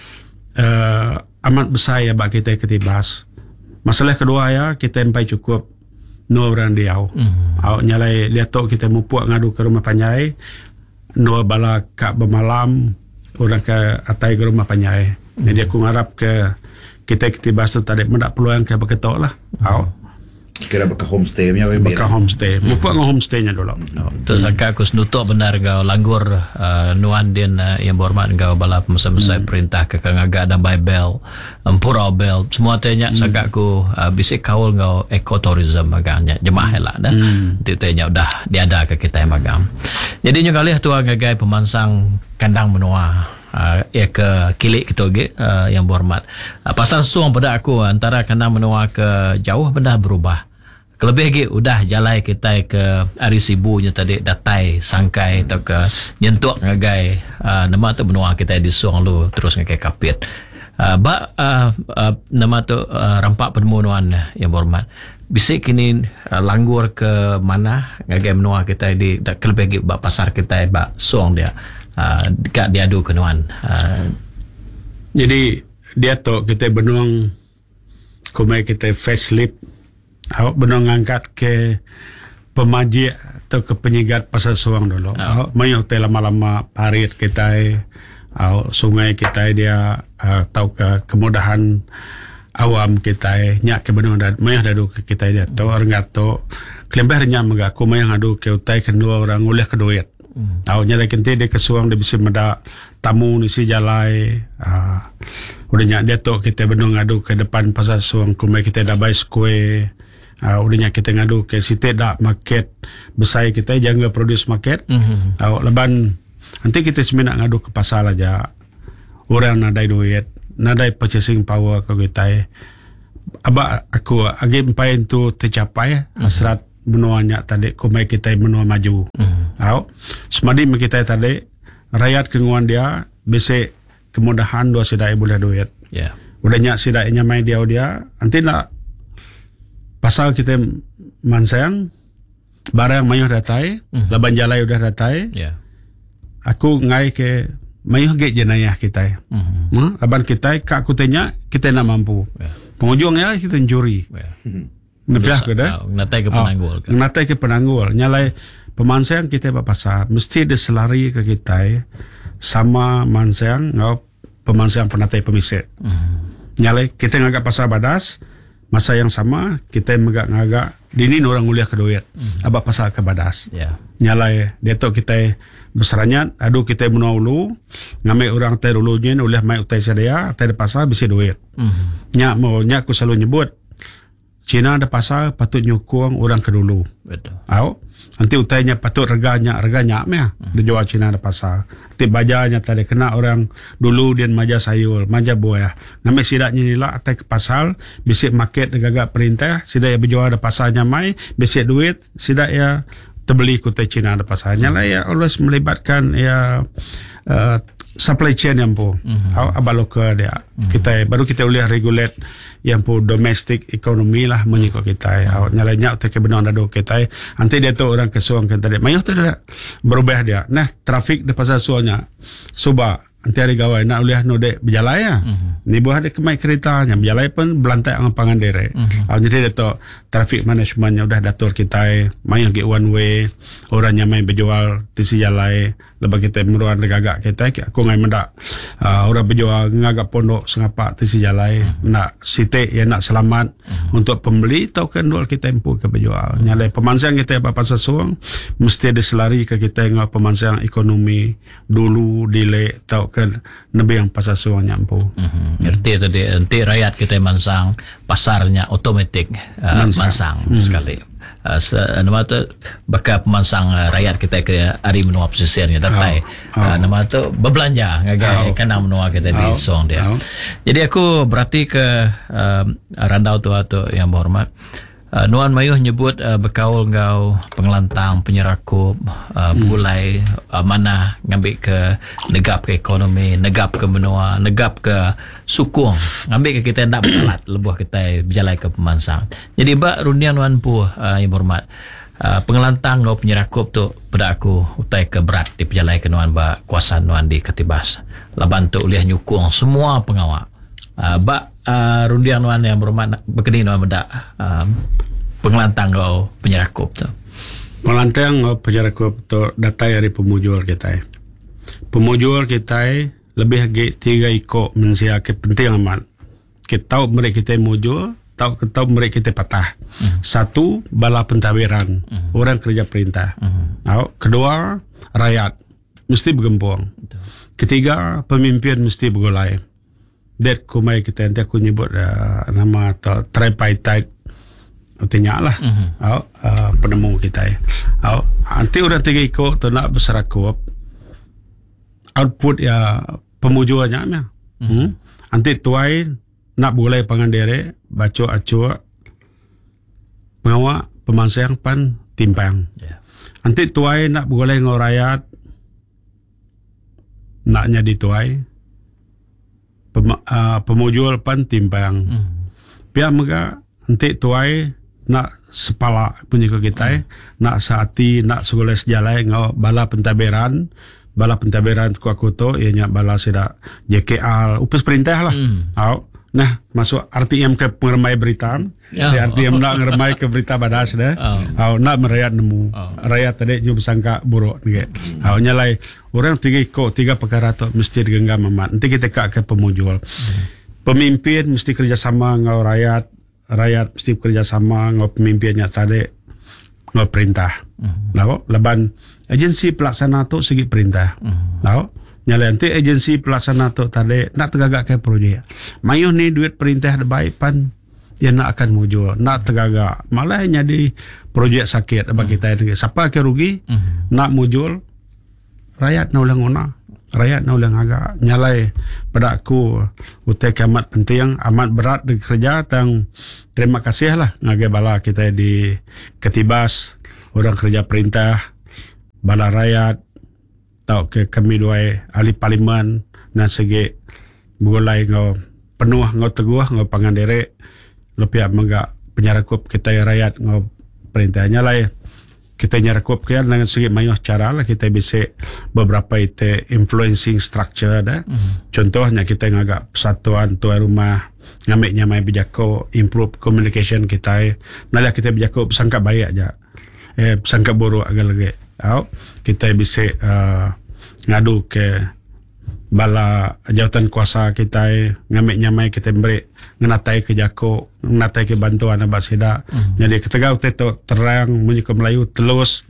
[SPEAKER 1] uh, amat besar ya bagi kita ketibas. Masalah kedua ya kita empai cukup no orang diau. Mm-hmm. Au nyalai lihat tu kita mupuak ngadu ke rumah panjai. No bala kak bermalam orang ke atai ke rumah panjai. Mm-hmm. Jadi aku ngarap ke kita ketibas tu tadi mendak peluang ke beketok lah. Mm-hmm. Au
[SPEAKER 2] kira baka homestay nya we
[SPEAKER 1] baka homestay mupa ng homestay nya dulu
[SPEAKER 3] oh, terus mm. aku senutuk benar gau langgur uh, nuan din uh, yang berhormat gau bala pemesan-pemesan mm. perintah ke kangaga dan Bible Empurau Bel semua tanya mm. sagak aku uh, bisik kaul gau ekotourism agaknya jemaah lah dah mm. itu tanya udah diada ke kita yang magam jadi nyo kali tu agagai pemansang kandang menua Uh, ya ke kilik kita uh, yang berhormat uh, pasal suang pada aku antara kandang menua ke jauh benda berubah kelebih lagi udah jalai kita ke hari sibunya tadi datai sangkai atau ke nyentuk ngagai uh, nama tu menua kita di suang lu terus ngagai kapit uh, ba uh, uh, nama tu uh, rampak penemuan yang berhormat bisik kini uh, langgur ke mana ngagai menua kita di kelebih lagi ba pasar kita ba suang dia Uh, dekat diadu kenuan uh,
[SPEAKER 1] jadi dia tu kita benuang kumai kita facelift awak benuang angkat ke pemaji atau ke penyegat pasar suang dulu awak main hotel lama-lama parit kita awak sungai kita dia uh, tahu ke kemudahan awam kita nyak ke benua dan mayah dadu ke kita dia to orang gato kelembah nya maga ko mayah adu ke utai kedua orang oleh keduit au nya lakin te de kesuang de bisa meda tamu ni si jalai uh, udah nyak dia to kita benua ngadu ke depan pasar suang ko mai kita dah bai skue uh, udah nyak kita ngadu ke site dak market besar kita jangan produce market mm-hmm. au leban nanti kita semina ngadu ke pasar aja orang nadai duit nadai purchasing power ke kita aba aku agi empain tu tercapai mm-hmm. hasrat menuanya tadi kumai kita menua maju mm-hmm. au semadi kita tadi rakyat kenguan dia bisa kemudahan dua sidai boleh duit
[SPEAKER 3] yeah.
[SPEAKER 1] Udah nyak sidai nyamai dia dia nanti nak pasal kita mansang barang mayuh datai mm-hmm. laban jalai udah datai
[SPEAKER 3] yeah. Aku ngai ke mayuh ge jenayah kita. Mm-hmm. Hmm? Laban kita kak aku tanya kita nak mampu. Yeah. Penghujungnya kita curi. Yeah. Nepiah ke dah. Natai ke penanggul.
[SPEAKER 1] Oh, natai ke penanggul. Nyalai pemansang kita ba pasar mesti diselari ke kita sama mansang ngau pemansang penatai pemisik. Mm-hmm. Nyalai kita ngagak pasar badas masa yang sama kita megak ngagak dini orang nguliah ke duit. Mm-hmm. Aba pasar ke badas. Yeah. Nyalai detok kita besarnya aduh kita menua ulu ngamai orang tai ulunya oleh mai utai sadaya tai pasar bisa duit mm-hmm. nya mau nya aku selalu nyebut Cina ada pasar patut nyukung orang ke dulu betul au nanti utainya patut reganya reganya meh mm-hmm. dijual Cina ada pasar nanti bajanya tadi kena orang dulu dia maja sayur maja buah ngamai sidaknya nila tai ke pasar bisa market gagak perintah sidak ya berjual ada pasarnya mai bisa duit sidak ya terbeli kutai Cina ada pasarnya hmm. lah ya always melibatkan ya uh, supply chain yang pun hmm. abalo ke dia hmm. kita baru kita boleh regulate yang pun domestic economy lah menyikut kita ya nyalanya tak benar ada kita nanti dia tu orang kesuang kita dia mayuh tu dia berubah dia nah trafik di pasar suanya suba nanti hari gawai nak boleh node berjalai ya mm-hmm. ni buah ada kemai keretanya berjalai pun belantai ang pangan dere mm-hmm. jadi dia tu traffic managementnya udah datur kita mai gi one way orangnya main berjual di si jalai lebih kita meruan gagak kita aku ngai mendak uh, orang berjual ngagak pondok sengapa di si jalai mm-hmm. nak site ya nak selamat mm-hmm. untuk pembeli tau kan dual kita empu ke berjual mm-hmm. nyalai pemansang kita apa pasar suang mesti diselari ke kita ngau pemansang ekonomi dulu dile tau kan nabi yang pasar suang nyampu.
[SPEAKER 3] Mm-hmm. Ngerti tadi nanti rakyat kita mansang pasarnya otomatik uh, mansang, mansang mm. sekali. Uh, nama tu bakal pemansang uh, rakyat kita ke hari menua pesisirnya datai. Oh. Oh. Uh, nama tu berbelanja ngagai oh. kena menua kita oh. di song dia. Oh. Jadi aku berarti ke uh, randau tu atau yang berhormat. Uh, Nuan Mayuh nyebut uh, berkaul ngau pengelantang penyerakup uh, bulai uh, mana ngambil ke negap ke ekonomi negap ke benua negap ke sukung ngambil ke kita nak berkelat lebuh kita berjalan ke pemansang jadi bak rundian Nuan Pu uh, yang berhormat uh, pengelantang ngau penyerakup tu pada aku utai ke berat di perjalanan ke Nuan bak kuasa Nuan di Ketibas laban tu uliah nyukung semua pengawal uh, bak uh, rundian Nuan yang berhormat berkini Nuan bedak uh, pengelantang kau penyerakup tu.
[SPEAKER 1] Pengelantang kau penyerakup tu datai dari pemujul kita. Pemujul kita lebih lagi tiga ikut mensia ke penting amat. Kita tahu mereka kita mujul, tahu tahu mereka kita patah. Hmm. Satu bala pentadbiran, hmm. orang kerja perintah. Hmm. Tahu. Kedua rakyat mesti bergembung. Betul. Ketiga pemimpin mesti bergulai. That kumai kita nanti aku nyebut uh, nama atau tripartite artinya lah mm-hmm. oh, uh, penemu kita ya. Oh, nanti orang tiga ikut tu nak berserakup output ya pemujuannya ya. Mm-hmm. Hmm? Nanti tuai nak boleh pangan dere baca acu pengawak pemansang pan timpang. Yeah. Nanti tuai nak boleh ngau rakyat naknya dituai Pem, uh, pemujul pan timpang. Mm-hmm. Pihak mega nanti tuai nak sepala punya ke kita hmm. nak saati nak segala sejalai ngau bala pentadbiran bala pentadbiran ku aku tu ianya bala sida J K L upes perintah lah hmm. au nah masuk R T M ke pengermai berita ya. R T M nak ngermai ke berita badas dah oh. au nak merayat nemu oh. rakyat tadi nyu bersangka buruk ni hmm. au nyalai orang tiga ikut tiga perkara tu mesti digenggam amat nanti kita kak ke pemujul hmm. pemimpin mesti kerjasama dengan rakyat, rakyat mesti kerjasama dengan pemimpinnya tadi dengan perintah. Mm-hmm. Tahu? Leban agensi pelaksana tu segi perintah. Mm-hmm. Tahu? Nyala nanti agensi pelaksana tu tadi nak tegagak ke projek. Mayuh ni duit perintah ada baik pan dia nak akan mujur, nak tegagak. Malah jadi projek sakit bagi mm-hmm. kita. Siapa ke rugi? Mm-hmm. Nak mujur rakyat nak ulang ona. Rakyat nak ulang agak. Nyalai pada aku utai amat penting, amat berat di kerja tang terima kasih lah ngagai bala kita di Ketibas, orang kerja perintah, bala rakyat, tau ke kami dua ahli parlimen dan segi bulai ngau penuh ngau teguh ngau panganderek lebih menggak penyarakup kita rakyat ngau perintahnya lah kita nyarakup kan dengan segi mayuh cara lah kita bisa beberapa itu influencing structure dah. Mm-hmm. Contohnya kita ngagak persatuan tuan rumah ngamik nyamai bijako improve communication kita. Nalah kita bijako sangka baik aja. Eh sangka buruk agak lagi. Au kita bisa uh, ngadu ke bala jawatan kuasa kita ngamik nyamai kita beri ngenatai ke jako ngenatai ke bantuan abak sida. Mm-hmm. Jadi ketika itu terang menyuka Melayu telus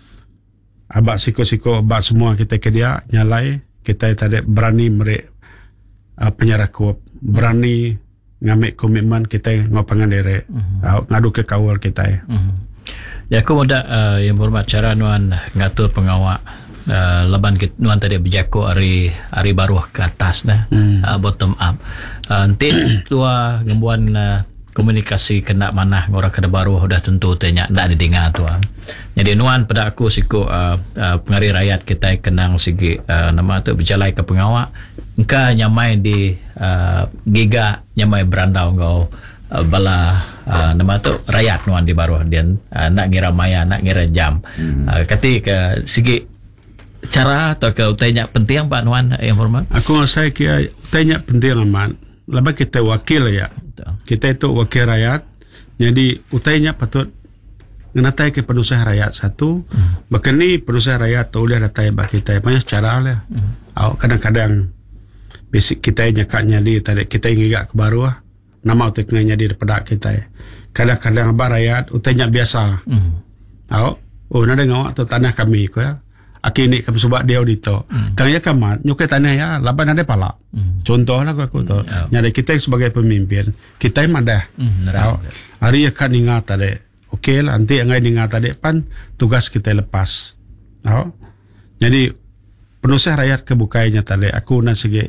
[SPEAKER 1] abak siko-siko abak semua kita ke dia nyalai kita tadi berani beri uh, penyarakup berani ngamik komitmen kita ngopangan diri. Mm-hmm. uh, ngadu ke kawal kita.
[SPEAKER 3] Mm-hmm. Ya aku muda uh, yang berhormat cara nuan ngatur pengawak Uh, leban kita nuan tadi berjako hari hari baru ke atas dah. Hmm. uh, bottom up uh, nanti tua gembuan uh, komunikasi kena mana orang kada baru dah tentu tanya ndak didengar tuan. Jadi nuan pada aku siku uh, uh, pengari rakyat kita kenang segi uh, nama tu berjalai ke pengawak engka nyamai di uh, giga nyamai berandau ngau uh, bala uh, nama tu rakyat nuan di baru dia uh, nak ngira maya nak ngira jam. Hmm. uh, kati ke segi cara atau kau tanya penting Pak Nuan yang hormat?
[SPEAKER 1] Aku rasa kira tanya penting amat. Lepas kita wakil ya. Betul. Kita itu wakil rakyat. Jadi utainya patut ngenatai ke penusaha rakyat satu. Hmm. Bahkan ni penusaha rakyat tu boleh datai bagi kita. Banyak cara lah. Hmm. Oh, kadang-kadang basic kita nyakaknya di tadi kita ingin ke baru lah. Nama utiknya di daripada kita. Kadang-kadang abah rakyat utainya biasa. Hmm. Oh, oh nada ngawak tu tanah kami ko ya. Akini kami sebab dia audito. Hmm. Tanya kamat, nyukai tanah ya, laban ada pala. Hmm. Contoh lah aku tu. Hmm. Nyari kita sebagai pemimpin, kita yang madah. Hmm. Tahu? Hari akan ingat tadi. Okey lah, nanti yang ingat tadi pan tugas kita lepas. Tahu? Jadi penusaha rakyat kebukainya tadi. Aku nak segi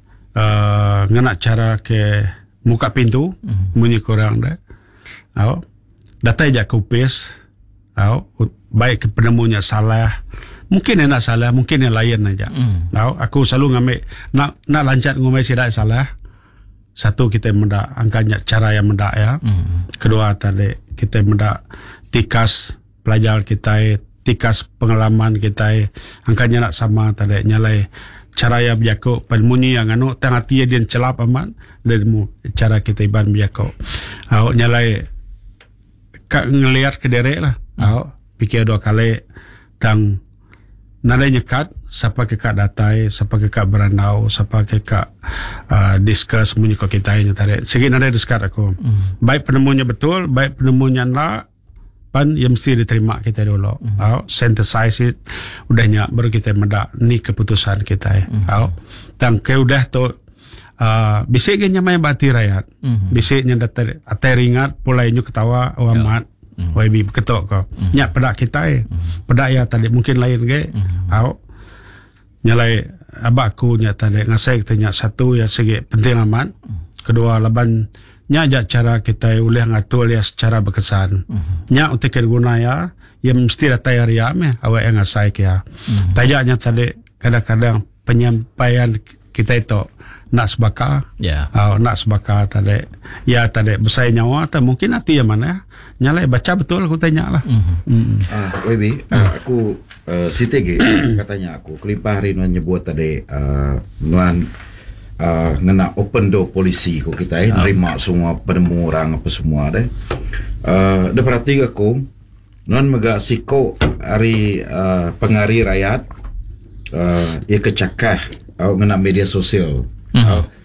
[SPEAKER 1] uh, ngena cara ke muka pintu, hmm. bunyi korang dah. Tahu? Data je kupis. Tahu? Baik ke penemunya salah. Mungkin yang nak salah, mungkin yang lain aja. Mm. Tahu, aku selalu ngambil nak nak lancat ngomai sidak salah. Satu kita mendak angkanya cara yang mendak ya. Mm. Kedua tadi kita mendak tikas pelajar kita, tikas pengalaman kita, angkanya nak sama tadi nyalai cara yang berjako pelmuni yang anu tengah dia dia celap amat dan cara kita iban berjako. Tahu nyalai kak ngelihat ke derek lah. Tahu, fikir dua kali tang nalai nyekat, siapa kekak datai, siapa kekak berandau, siapa kekak uh, discuss menyuka kita ini tadi. Segi nalai discuss aku. Mm. Baik penemunya betul, baik penemunya nak, pan yang mesti diterima kita dulu. Mm. Tahu, synthesize it, udahnya baru kita mendak ni keputusan kita. Mm. Tahu, dan ke udah tu uh, bisiknya main bati rakyat, mm. bisiknya datar, atai ringat, pulainya ketawa, amat. Mm. Y B ketok kau. Mm. Nyak pedak kita eh. Mm. Pedak ya tadi mungkin lain ke. Mm. Au. Nyalai abak aku nyak tadi ngasai kita nyak satu ya segi penting amat. Mm. Kedua laban nyak aja cara kita boleh ngatur ya secara berkesan. Mm. Nyak untuk guna ya yang mesti datai hari ame awak yang ngasai kia. Mm. Tajaknya tadi kadang-kadang penyampaian kita itu nak sebaka. Ya. Yeah. Oh, nak sebaka tadi. Ya tadi besar nyawa atau mungkin hati yang mana nyalai baca betul aku tanya lah. Mm-hmm. Mm-hmm.
[SPEAKER 2] Ah, W B, mm. uh, aku uh, si T G katanya aku kelimpah hari nuan nyebut tadi uh, nuan uh, ngena open door policy ko kita eh, nerima semua penemu orang apa semua deh. Uh, dah perhati aku nuan mega siko hari uh, pengari rakyat uh, ia kecakah uh, ngena media sosial. Mm-hmm. Uh,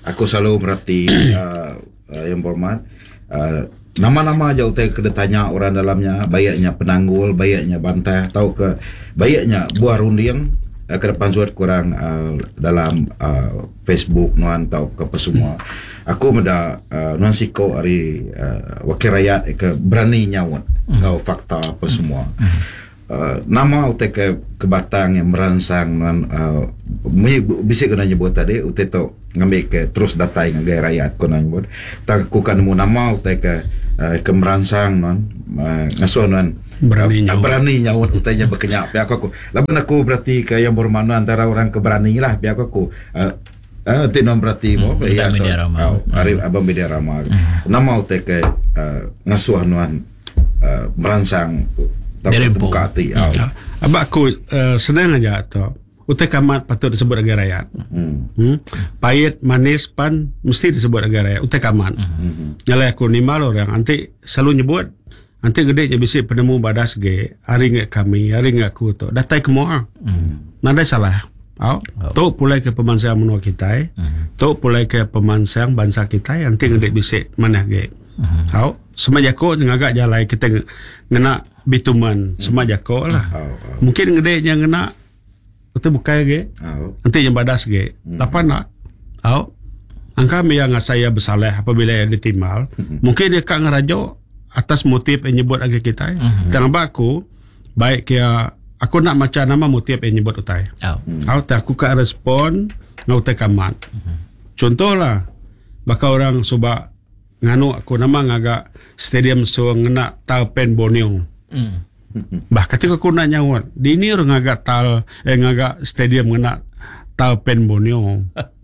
[SPEAKER 2] aku selalu merhati uh, uh, yang berhormat, uh, nama-nama aja utai kena tanya orang dalamnya, bayaknya penanggul, bayaknya bantah, tahu ke bayaknya buah runding uh, ke depan suat kurang uh, dalam uh, Facebook nuan tahu ke apa semua. Aku meda uh, nuan siko ari uh, wakil rakyat ke berani nyawat ngau fakta apa semua. Uh, nama utai ke kebatang yang merangsang nuan uh, bisa kena nyebut tadi utai tu ngambil ke terus datai ngagai rakyat kena nyebut. Tak aku kan mu nama utai ke Uh, ke merangsang non uh, ngasuh non
[SPEAKER 1] berani
[SPEAKER 2] uh,
[SPEAKER 1] nyawut
[SPEAKER 2] berani nyawut utainya berkenyak pihak aku laban aku berarti ke yang bermakna antara orang keberani lah pihak aku uh, uh, non berarti mo
[SPEAKER 3] hmm,
[SPEAKER 2] ya
[SPEAKER 3] media ramal
[SPEAKER 2] uh, ari abang media ramal hmm. nama utai ke uh, ngasuh non uh, merangsang
[SPEAKER 3] dari
[SPEAKER 2] buka hati uh.
[SPEAKER 1] abak aku uh, senang aja tu utai kamat patut disebut agak rakyat. Hmm. Hmm? Pahit, manis, pan mesti disebut agak rakyat. Utai kamat. Hmm. Nyalai aku ni malu orang. Nanti selalu nyebut. Nanti gede je bisik penemu badas ge. Hari ngak kami, hari ngak aku tu. Datai kemua. Hmm. Nada salah. Oh. Oh. Tu pulai ke pemansang menua kita. Hmm. Tu pulai ke pemansang bangsa kita. Nanti gede bisik mana ge. Hmm. Oh. Semajako ngagak jalai kita ngena bituman. Semajako lah. Oh. Oh. Mungkin gede yang ngena itu bukai ge, oh. Nanti yang badas ge, mm-hmm. Lapan nak, oh, angka yang saya bersalah apabila yang ditimbal, mm-hmm. Mungkin dia kak ngerajo atas motif yang nyebut lagi kita, mm-hmm. Tengah aku, baik kia aku nak macam nama motif yang nyebut utai, oh, mm-hmm. Oh, tak aku kak respon ngau utai kamat, mm-hmm. Contohlah, bakal orang subak nganu aku nama ngagak stadium so ngena Talpen Borneo. Mm. Bah ketika aku nak nyawat di ini orang agak tal eh agak stadium kena Talpen Borneo.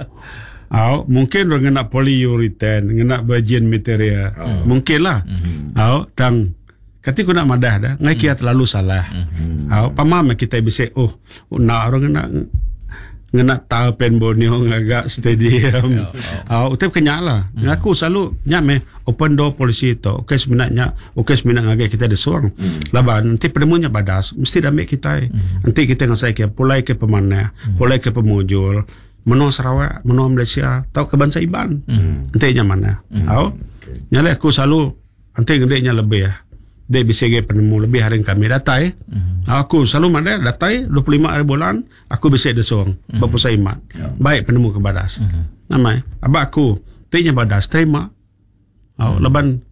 [SPEAKER 1] Oh, mungkin orang kena polyurethane, kena bagian material. Oh. Mungkin lah. Mm-hmm. Oh, tang ketika aku nak madah dah, ngai kia terlalu salah. Mm-hmm. Oh, pamam kita bisa oh, nak orang kena ngena Talpen Borneo agak stadium. Oh, oh. Utip kenyak lah. Mm. Aku selalu nyame open door policy itu. Okey sebenarnya, okey sebenarnya agak kita disuang. Mm. Laban nanti penemunya badas mesti damai kita. Mm. Nanti kita ngasai ke pulai ke pemanah, mm. Pulai ke pemujul, menua Sarawak, menua Malaysia, tahu ke bangsa Iban. Mm. Nanti nya mana? Mm. Oh. Okay. Nyale aku selalu nanti gedenya lebih ya. Dia bisa ge penemu lebih hari kami datai. Mm-hmm. Aku selalu mana datai dua puluh lima hari bulan aku bisa disuang mm-hmm. Bapusai imat. Yeah. Baik penemu ke badas. Mm-hmm. Namai abak aku tinya badas terima. Oh, mm-hmm. Leban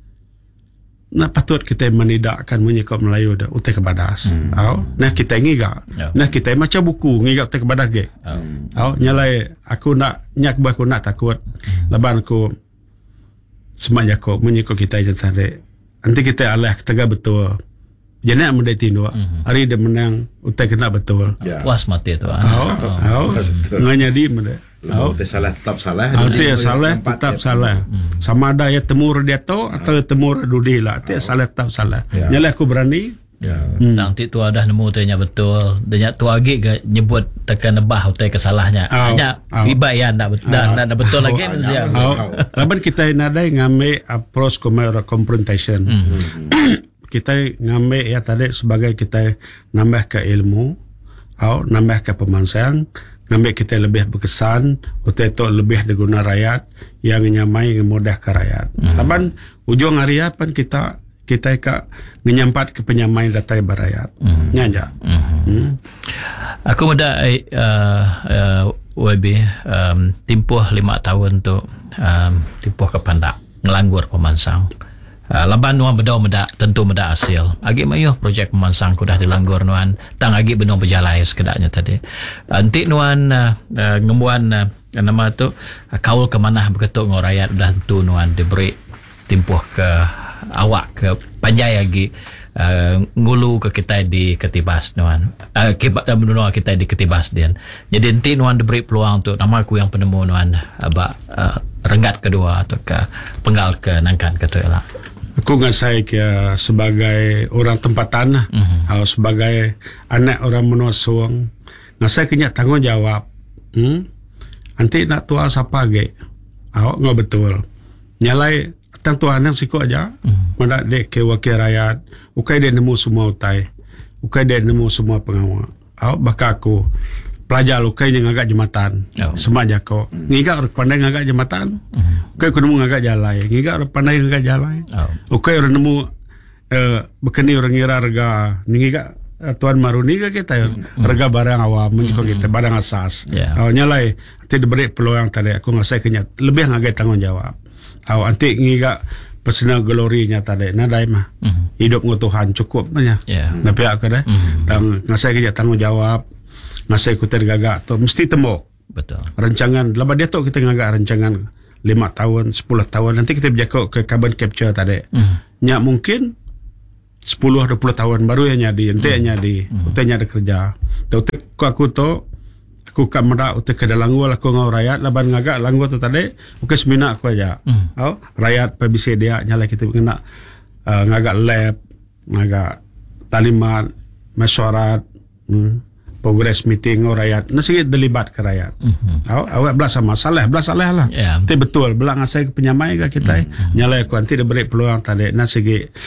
[SPEAKER 1] nak patut kita menidakkan menyekop Melayu dah utai ke badas. Mm-hmm. Oh, nah kita ngiga. Yeah. Nah kita macam buku ngiga utai ke badas ge. Mm-hmm. Oh, nyalai aku nak nyak aku nak takut. Mm-hmm. Leban aku semaya ko menyekop kita je tarik. Nanti kita alah ketega betul. Jadi nak mendai tindu. Mm-hmm. Hari dia menang, utai kena betul.
[SPEAKER 3] Yeah. Puas mati tu.
[SPEAKER 1] Oh, oh. Nganya di mendai.
[SPEAKER 2] Oh, te salah tetap salah.
[SPEAKER 1] Nanti salah tetap salah. Mm-hmm. Sama ada ya temur dia tu atau temur dudi lah. Te salah tetap salah. Yeah. Nyala aku berani.
[SPEAKER 3] Ya. Hmm. Nanti tu ada nemu tu nya betul. Dia tu agi ke nyebut tekan nebah utai kesalahnya. Hanya iba ya ndak betul dan ndak betul lagi mesti.
[SPEAKER 1] Laban kita nadai ngame approach confrontation. Hmm. Kita ngame ya tadi sebagai kita nambah ke ilmu, au nambah ke pemansang, ngambil kita lebih berkesan, utai tu lebih diguna rakyat yang nyamai mudah ke rakyat. Hmm. Laban ujung hari apa kita kita ka menyampat ke penyamai datai barayat. Mm-hmm. Nyanja. Mm-hmm. Hmm.
[SPEAKER 3] Aku muda uh, uh, W B um, timpuh lima tahun tu um, timpuh ke Pandak ngelanggur pemansang. Uh, Laban nuan bedau meda tentu meda hasil. Agi mayuh projek pemansang ku dah dilanggur nuan. Tang agi benung berjalai sekedaknya tadi. Nanti nuan uh, uh, ngembuan uh, nama tu uh, kaul ke mana begitu ngorayat dah tentu nuan diberi timpuh ke awak ke panjai lagi uh, ngulu ke kita di Ketibas nuan uh, kibat dan menua kita di Ketibas dian. Jadi nanti nuan diberi peluang untuk nama aku yang penemu nuan abak uh, renggat kedua atau ke penggal ke nangkan ke tu lah.
[SPEAKER 1] Aku ngasai ke sebagai orang tempatan mm-hmm. atau sebagai anak orang menua suang ngasai kena tanggungjawab. Hmm? Nanti nak tua siapa ge? Awak nggak betul. Nyalai tentu anak siku aja, mm. Mendak dek ke wakil rakyat, ukai dia nemu semua utai, ukai dia nemu semua pengawal. Awak bakal aku pelajar lukai yang agak jematan.
[SPEAKER 3] Oh.
[SPEAKER 1] Semak jako. Ngigak orang pandai ngagak jematan. Ukai aku nemu ngagak jalai. Ngigak orang pandai ngagak jalai.
[SPEAKER 3] Oh.
[SPEAKER 1] Ukai orang nemu uh, bekeni orang ngira harga. Ngigak uh, Tuan Maruni ke kita harga barang awam menjiko kita barang asas.
[SPEAKER 3] Yeah.
[SPEAKER 1] Oh, nyalai. Nanti diberi peluang tadi aku ngasai kenyat lebih ngagak tanggungjawab. Oh, nanti ngigak personal glory-nya tadi nadai mah. Hidup ngutuhan cukup nya.
[SPEAKER 3] Yeah.
[SPEAKER 1] Na pihak ka dah. Dan ngasai kenyat tanggungjawab. Ngasai ku tergagak tu mesti tembok
[SPEAKER 3] Betul.
[SPEAKER 1] rancangan laba dia tu kita ngagak rancangan lima tahun sepuluh tahun nanti kita berjakok ke carbon capture tadi
[SPEAKER 3] Mm.
[SPEAKER 1] nya mungkin sepuluh dua puluh tahun baru ya nyadi ente mm. nyadi mm. ute nyada kerja tu aku aku tu aku kamera ute ke dalang gua aku ngau rakyat laban ngagak langgo tu tadi oke semina aku aja
[SPEAKER 3] Mm.
[SPEAKER 1] oh rakyat P B C dia nyala kita kena uh, ngagak lab ngagak talimat mesyuarat hmm. progress meeting o rakyat nasi delibat ke rakyat. Mm-hmm. Awak awak belas sama salah, belas salah lah.
[SPEAKER 3] Yeah.
[SPEAKER 1] Tapi betul belang asai penyamai ke kita. Mm-hmm. Nyalai aku nanti dia beri peluang tadi nasi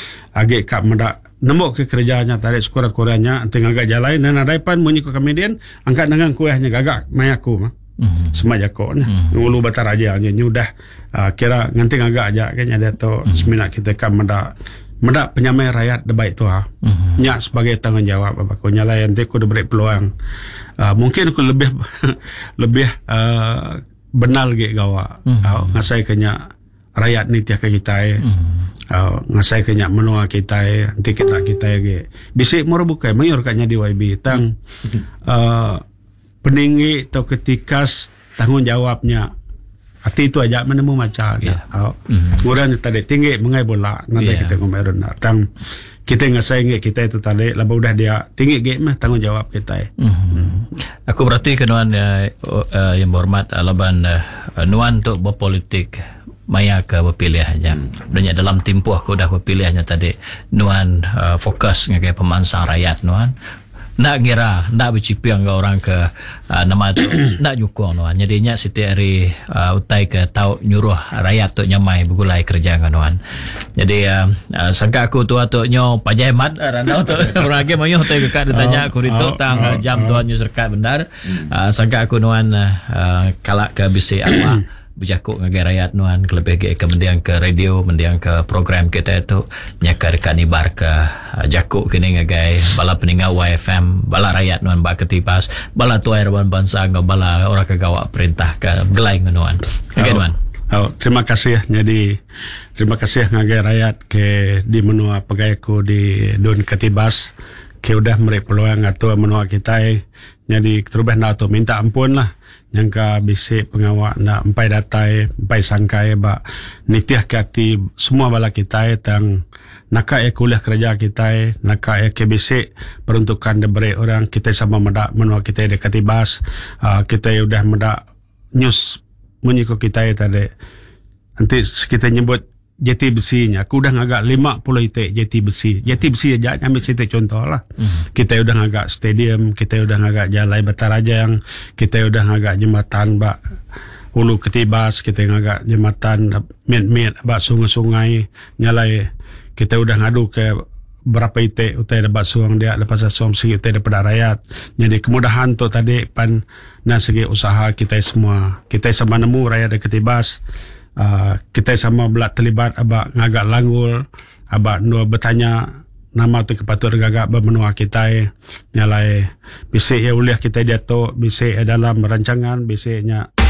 [SPEAKER 1] agi kak mendak nembok ke kerjanya tadi sekurang-kurangnya nanti ngagak jalan dan ada pan munyi ke komedian angkat dengan kuahnya gagak mai aku mah. Mm-hmm. Semaja ko nya. Mm-hmm. Ulu batar aja nya nyudah uh, kira nganti ngagak aja kayaknya dia tu mm-hmm. semina kita kak mendak mendak penyamai rakyat de baik tu ha. Mm-hmm. Nya sebagai tanggungjawab apa ko nyalai nanti aku diberi peluang. Uh, mungkin aku lebih lebih uh, benal ge gawa. Mm-hmm. Uh, ngasai kenya rakyat ni tiak kita eh. Mm-hmm. Uh, ngasai kenya menua kita eh. Nanti kita kita ge. Bisik moro bukai mayor kanya di Y B tang mm-hmm. uh, peninggi atau ketikas tanggungjawabnya. Hati itu aja menemu macam yeah. oh. mm-hmm. Kemudian tadi tinggi mengai bola nanti yeah. kita ngomeron tang kita ngasai nge kita itu tadi laba udah dia tinggi ge mah tanggungjawab kita eh. mm-hmm. mm.
[SPEAKER 3] Aku berarti kenuan uh, uh, yang berhormat uh, laban uh, nuan untuk berpolitik maya ke berpilih aja. Hmm. Dan dalam tempoh aku dah berpilihnya tadi nuan uh, fokus ngagai pemansang rakyat nuan. Nak ngira, nak bercipiang ke orang ke uh, nama tu, nak nyukong nuan. Jadinya setiap hari uh, utai ke tau nyuruh rakyat tu nyamai bergulai kerja ke nuan. Jadi uh, uh, sangka aku tu tu nyo pajai mat randau tu orang lagi mau utai ke kat ditanya aku itu tang uh, jam tuan nyo serkat benar. Uh, sangka aku nuan uh, kalak ke bisi apa berjakuk ngagai rakyat nuan kelebih ke kemudian ke radio mendiang ke program kita itu nyaka dekat nibar ke uh, jakuk kini ngagai bala peningau Y F M bala rakyat nuan bak ketibas bala tuai rawan bangsa ngau bala orang kegawak perintah ke gelai nuan ngagai nuan.
[SPEAKER 1] Oh, terima kasih. Jadi terima kasih ngagai rakyat ke di menua pegawaiku di Don Ketibas ke udah meri peluang atau menua kita. Jadi terubah nak tu minta ampun lah. Nyangka bisik pengawak nak empai datai, empai sangkai bak nitiah ke hati semua bala kita tang nakak ya kuliah kerja kita, nakak ya ke bisik peruntukan diberi orang kita sama medak menua kita di Ketibas. Uh, kita udah medak news menyiko kita tadi. Nanti kita nyebut jeti besinya. Aku udah ngagak lima puluh itik jeti besi. Jeti besi aja ambil situ contoh lah. Mm. Kita udah ngagak stadium, kita udah ngagak Jalai Batarajang, kita udah ngagak jembatan bak Hulu Ketibas, kita ngagak jembatan mit-mit bak sungai-sungai nyalai. Kita udah ngadu ke berapa itik utai dapat suang dia lepas suang segi utai daripada rakyat. Jadi kemudahan tu tadi pan na segi usaha kita semua. Kita sama nemu rakyat di Ketibas. Uh, kita sama belak terlibat abak ngagak langgul abak nu bertanya nama tu kepatur gagak bermenua kita nyalai bisik ya uliah kita dia tu bisik dalam rancangan bisiknya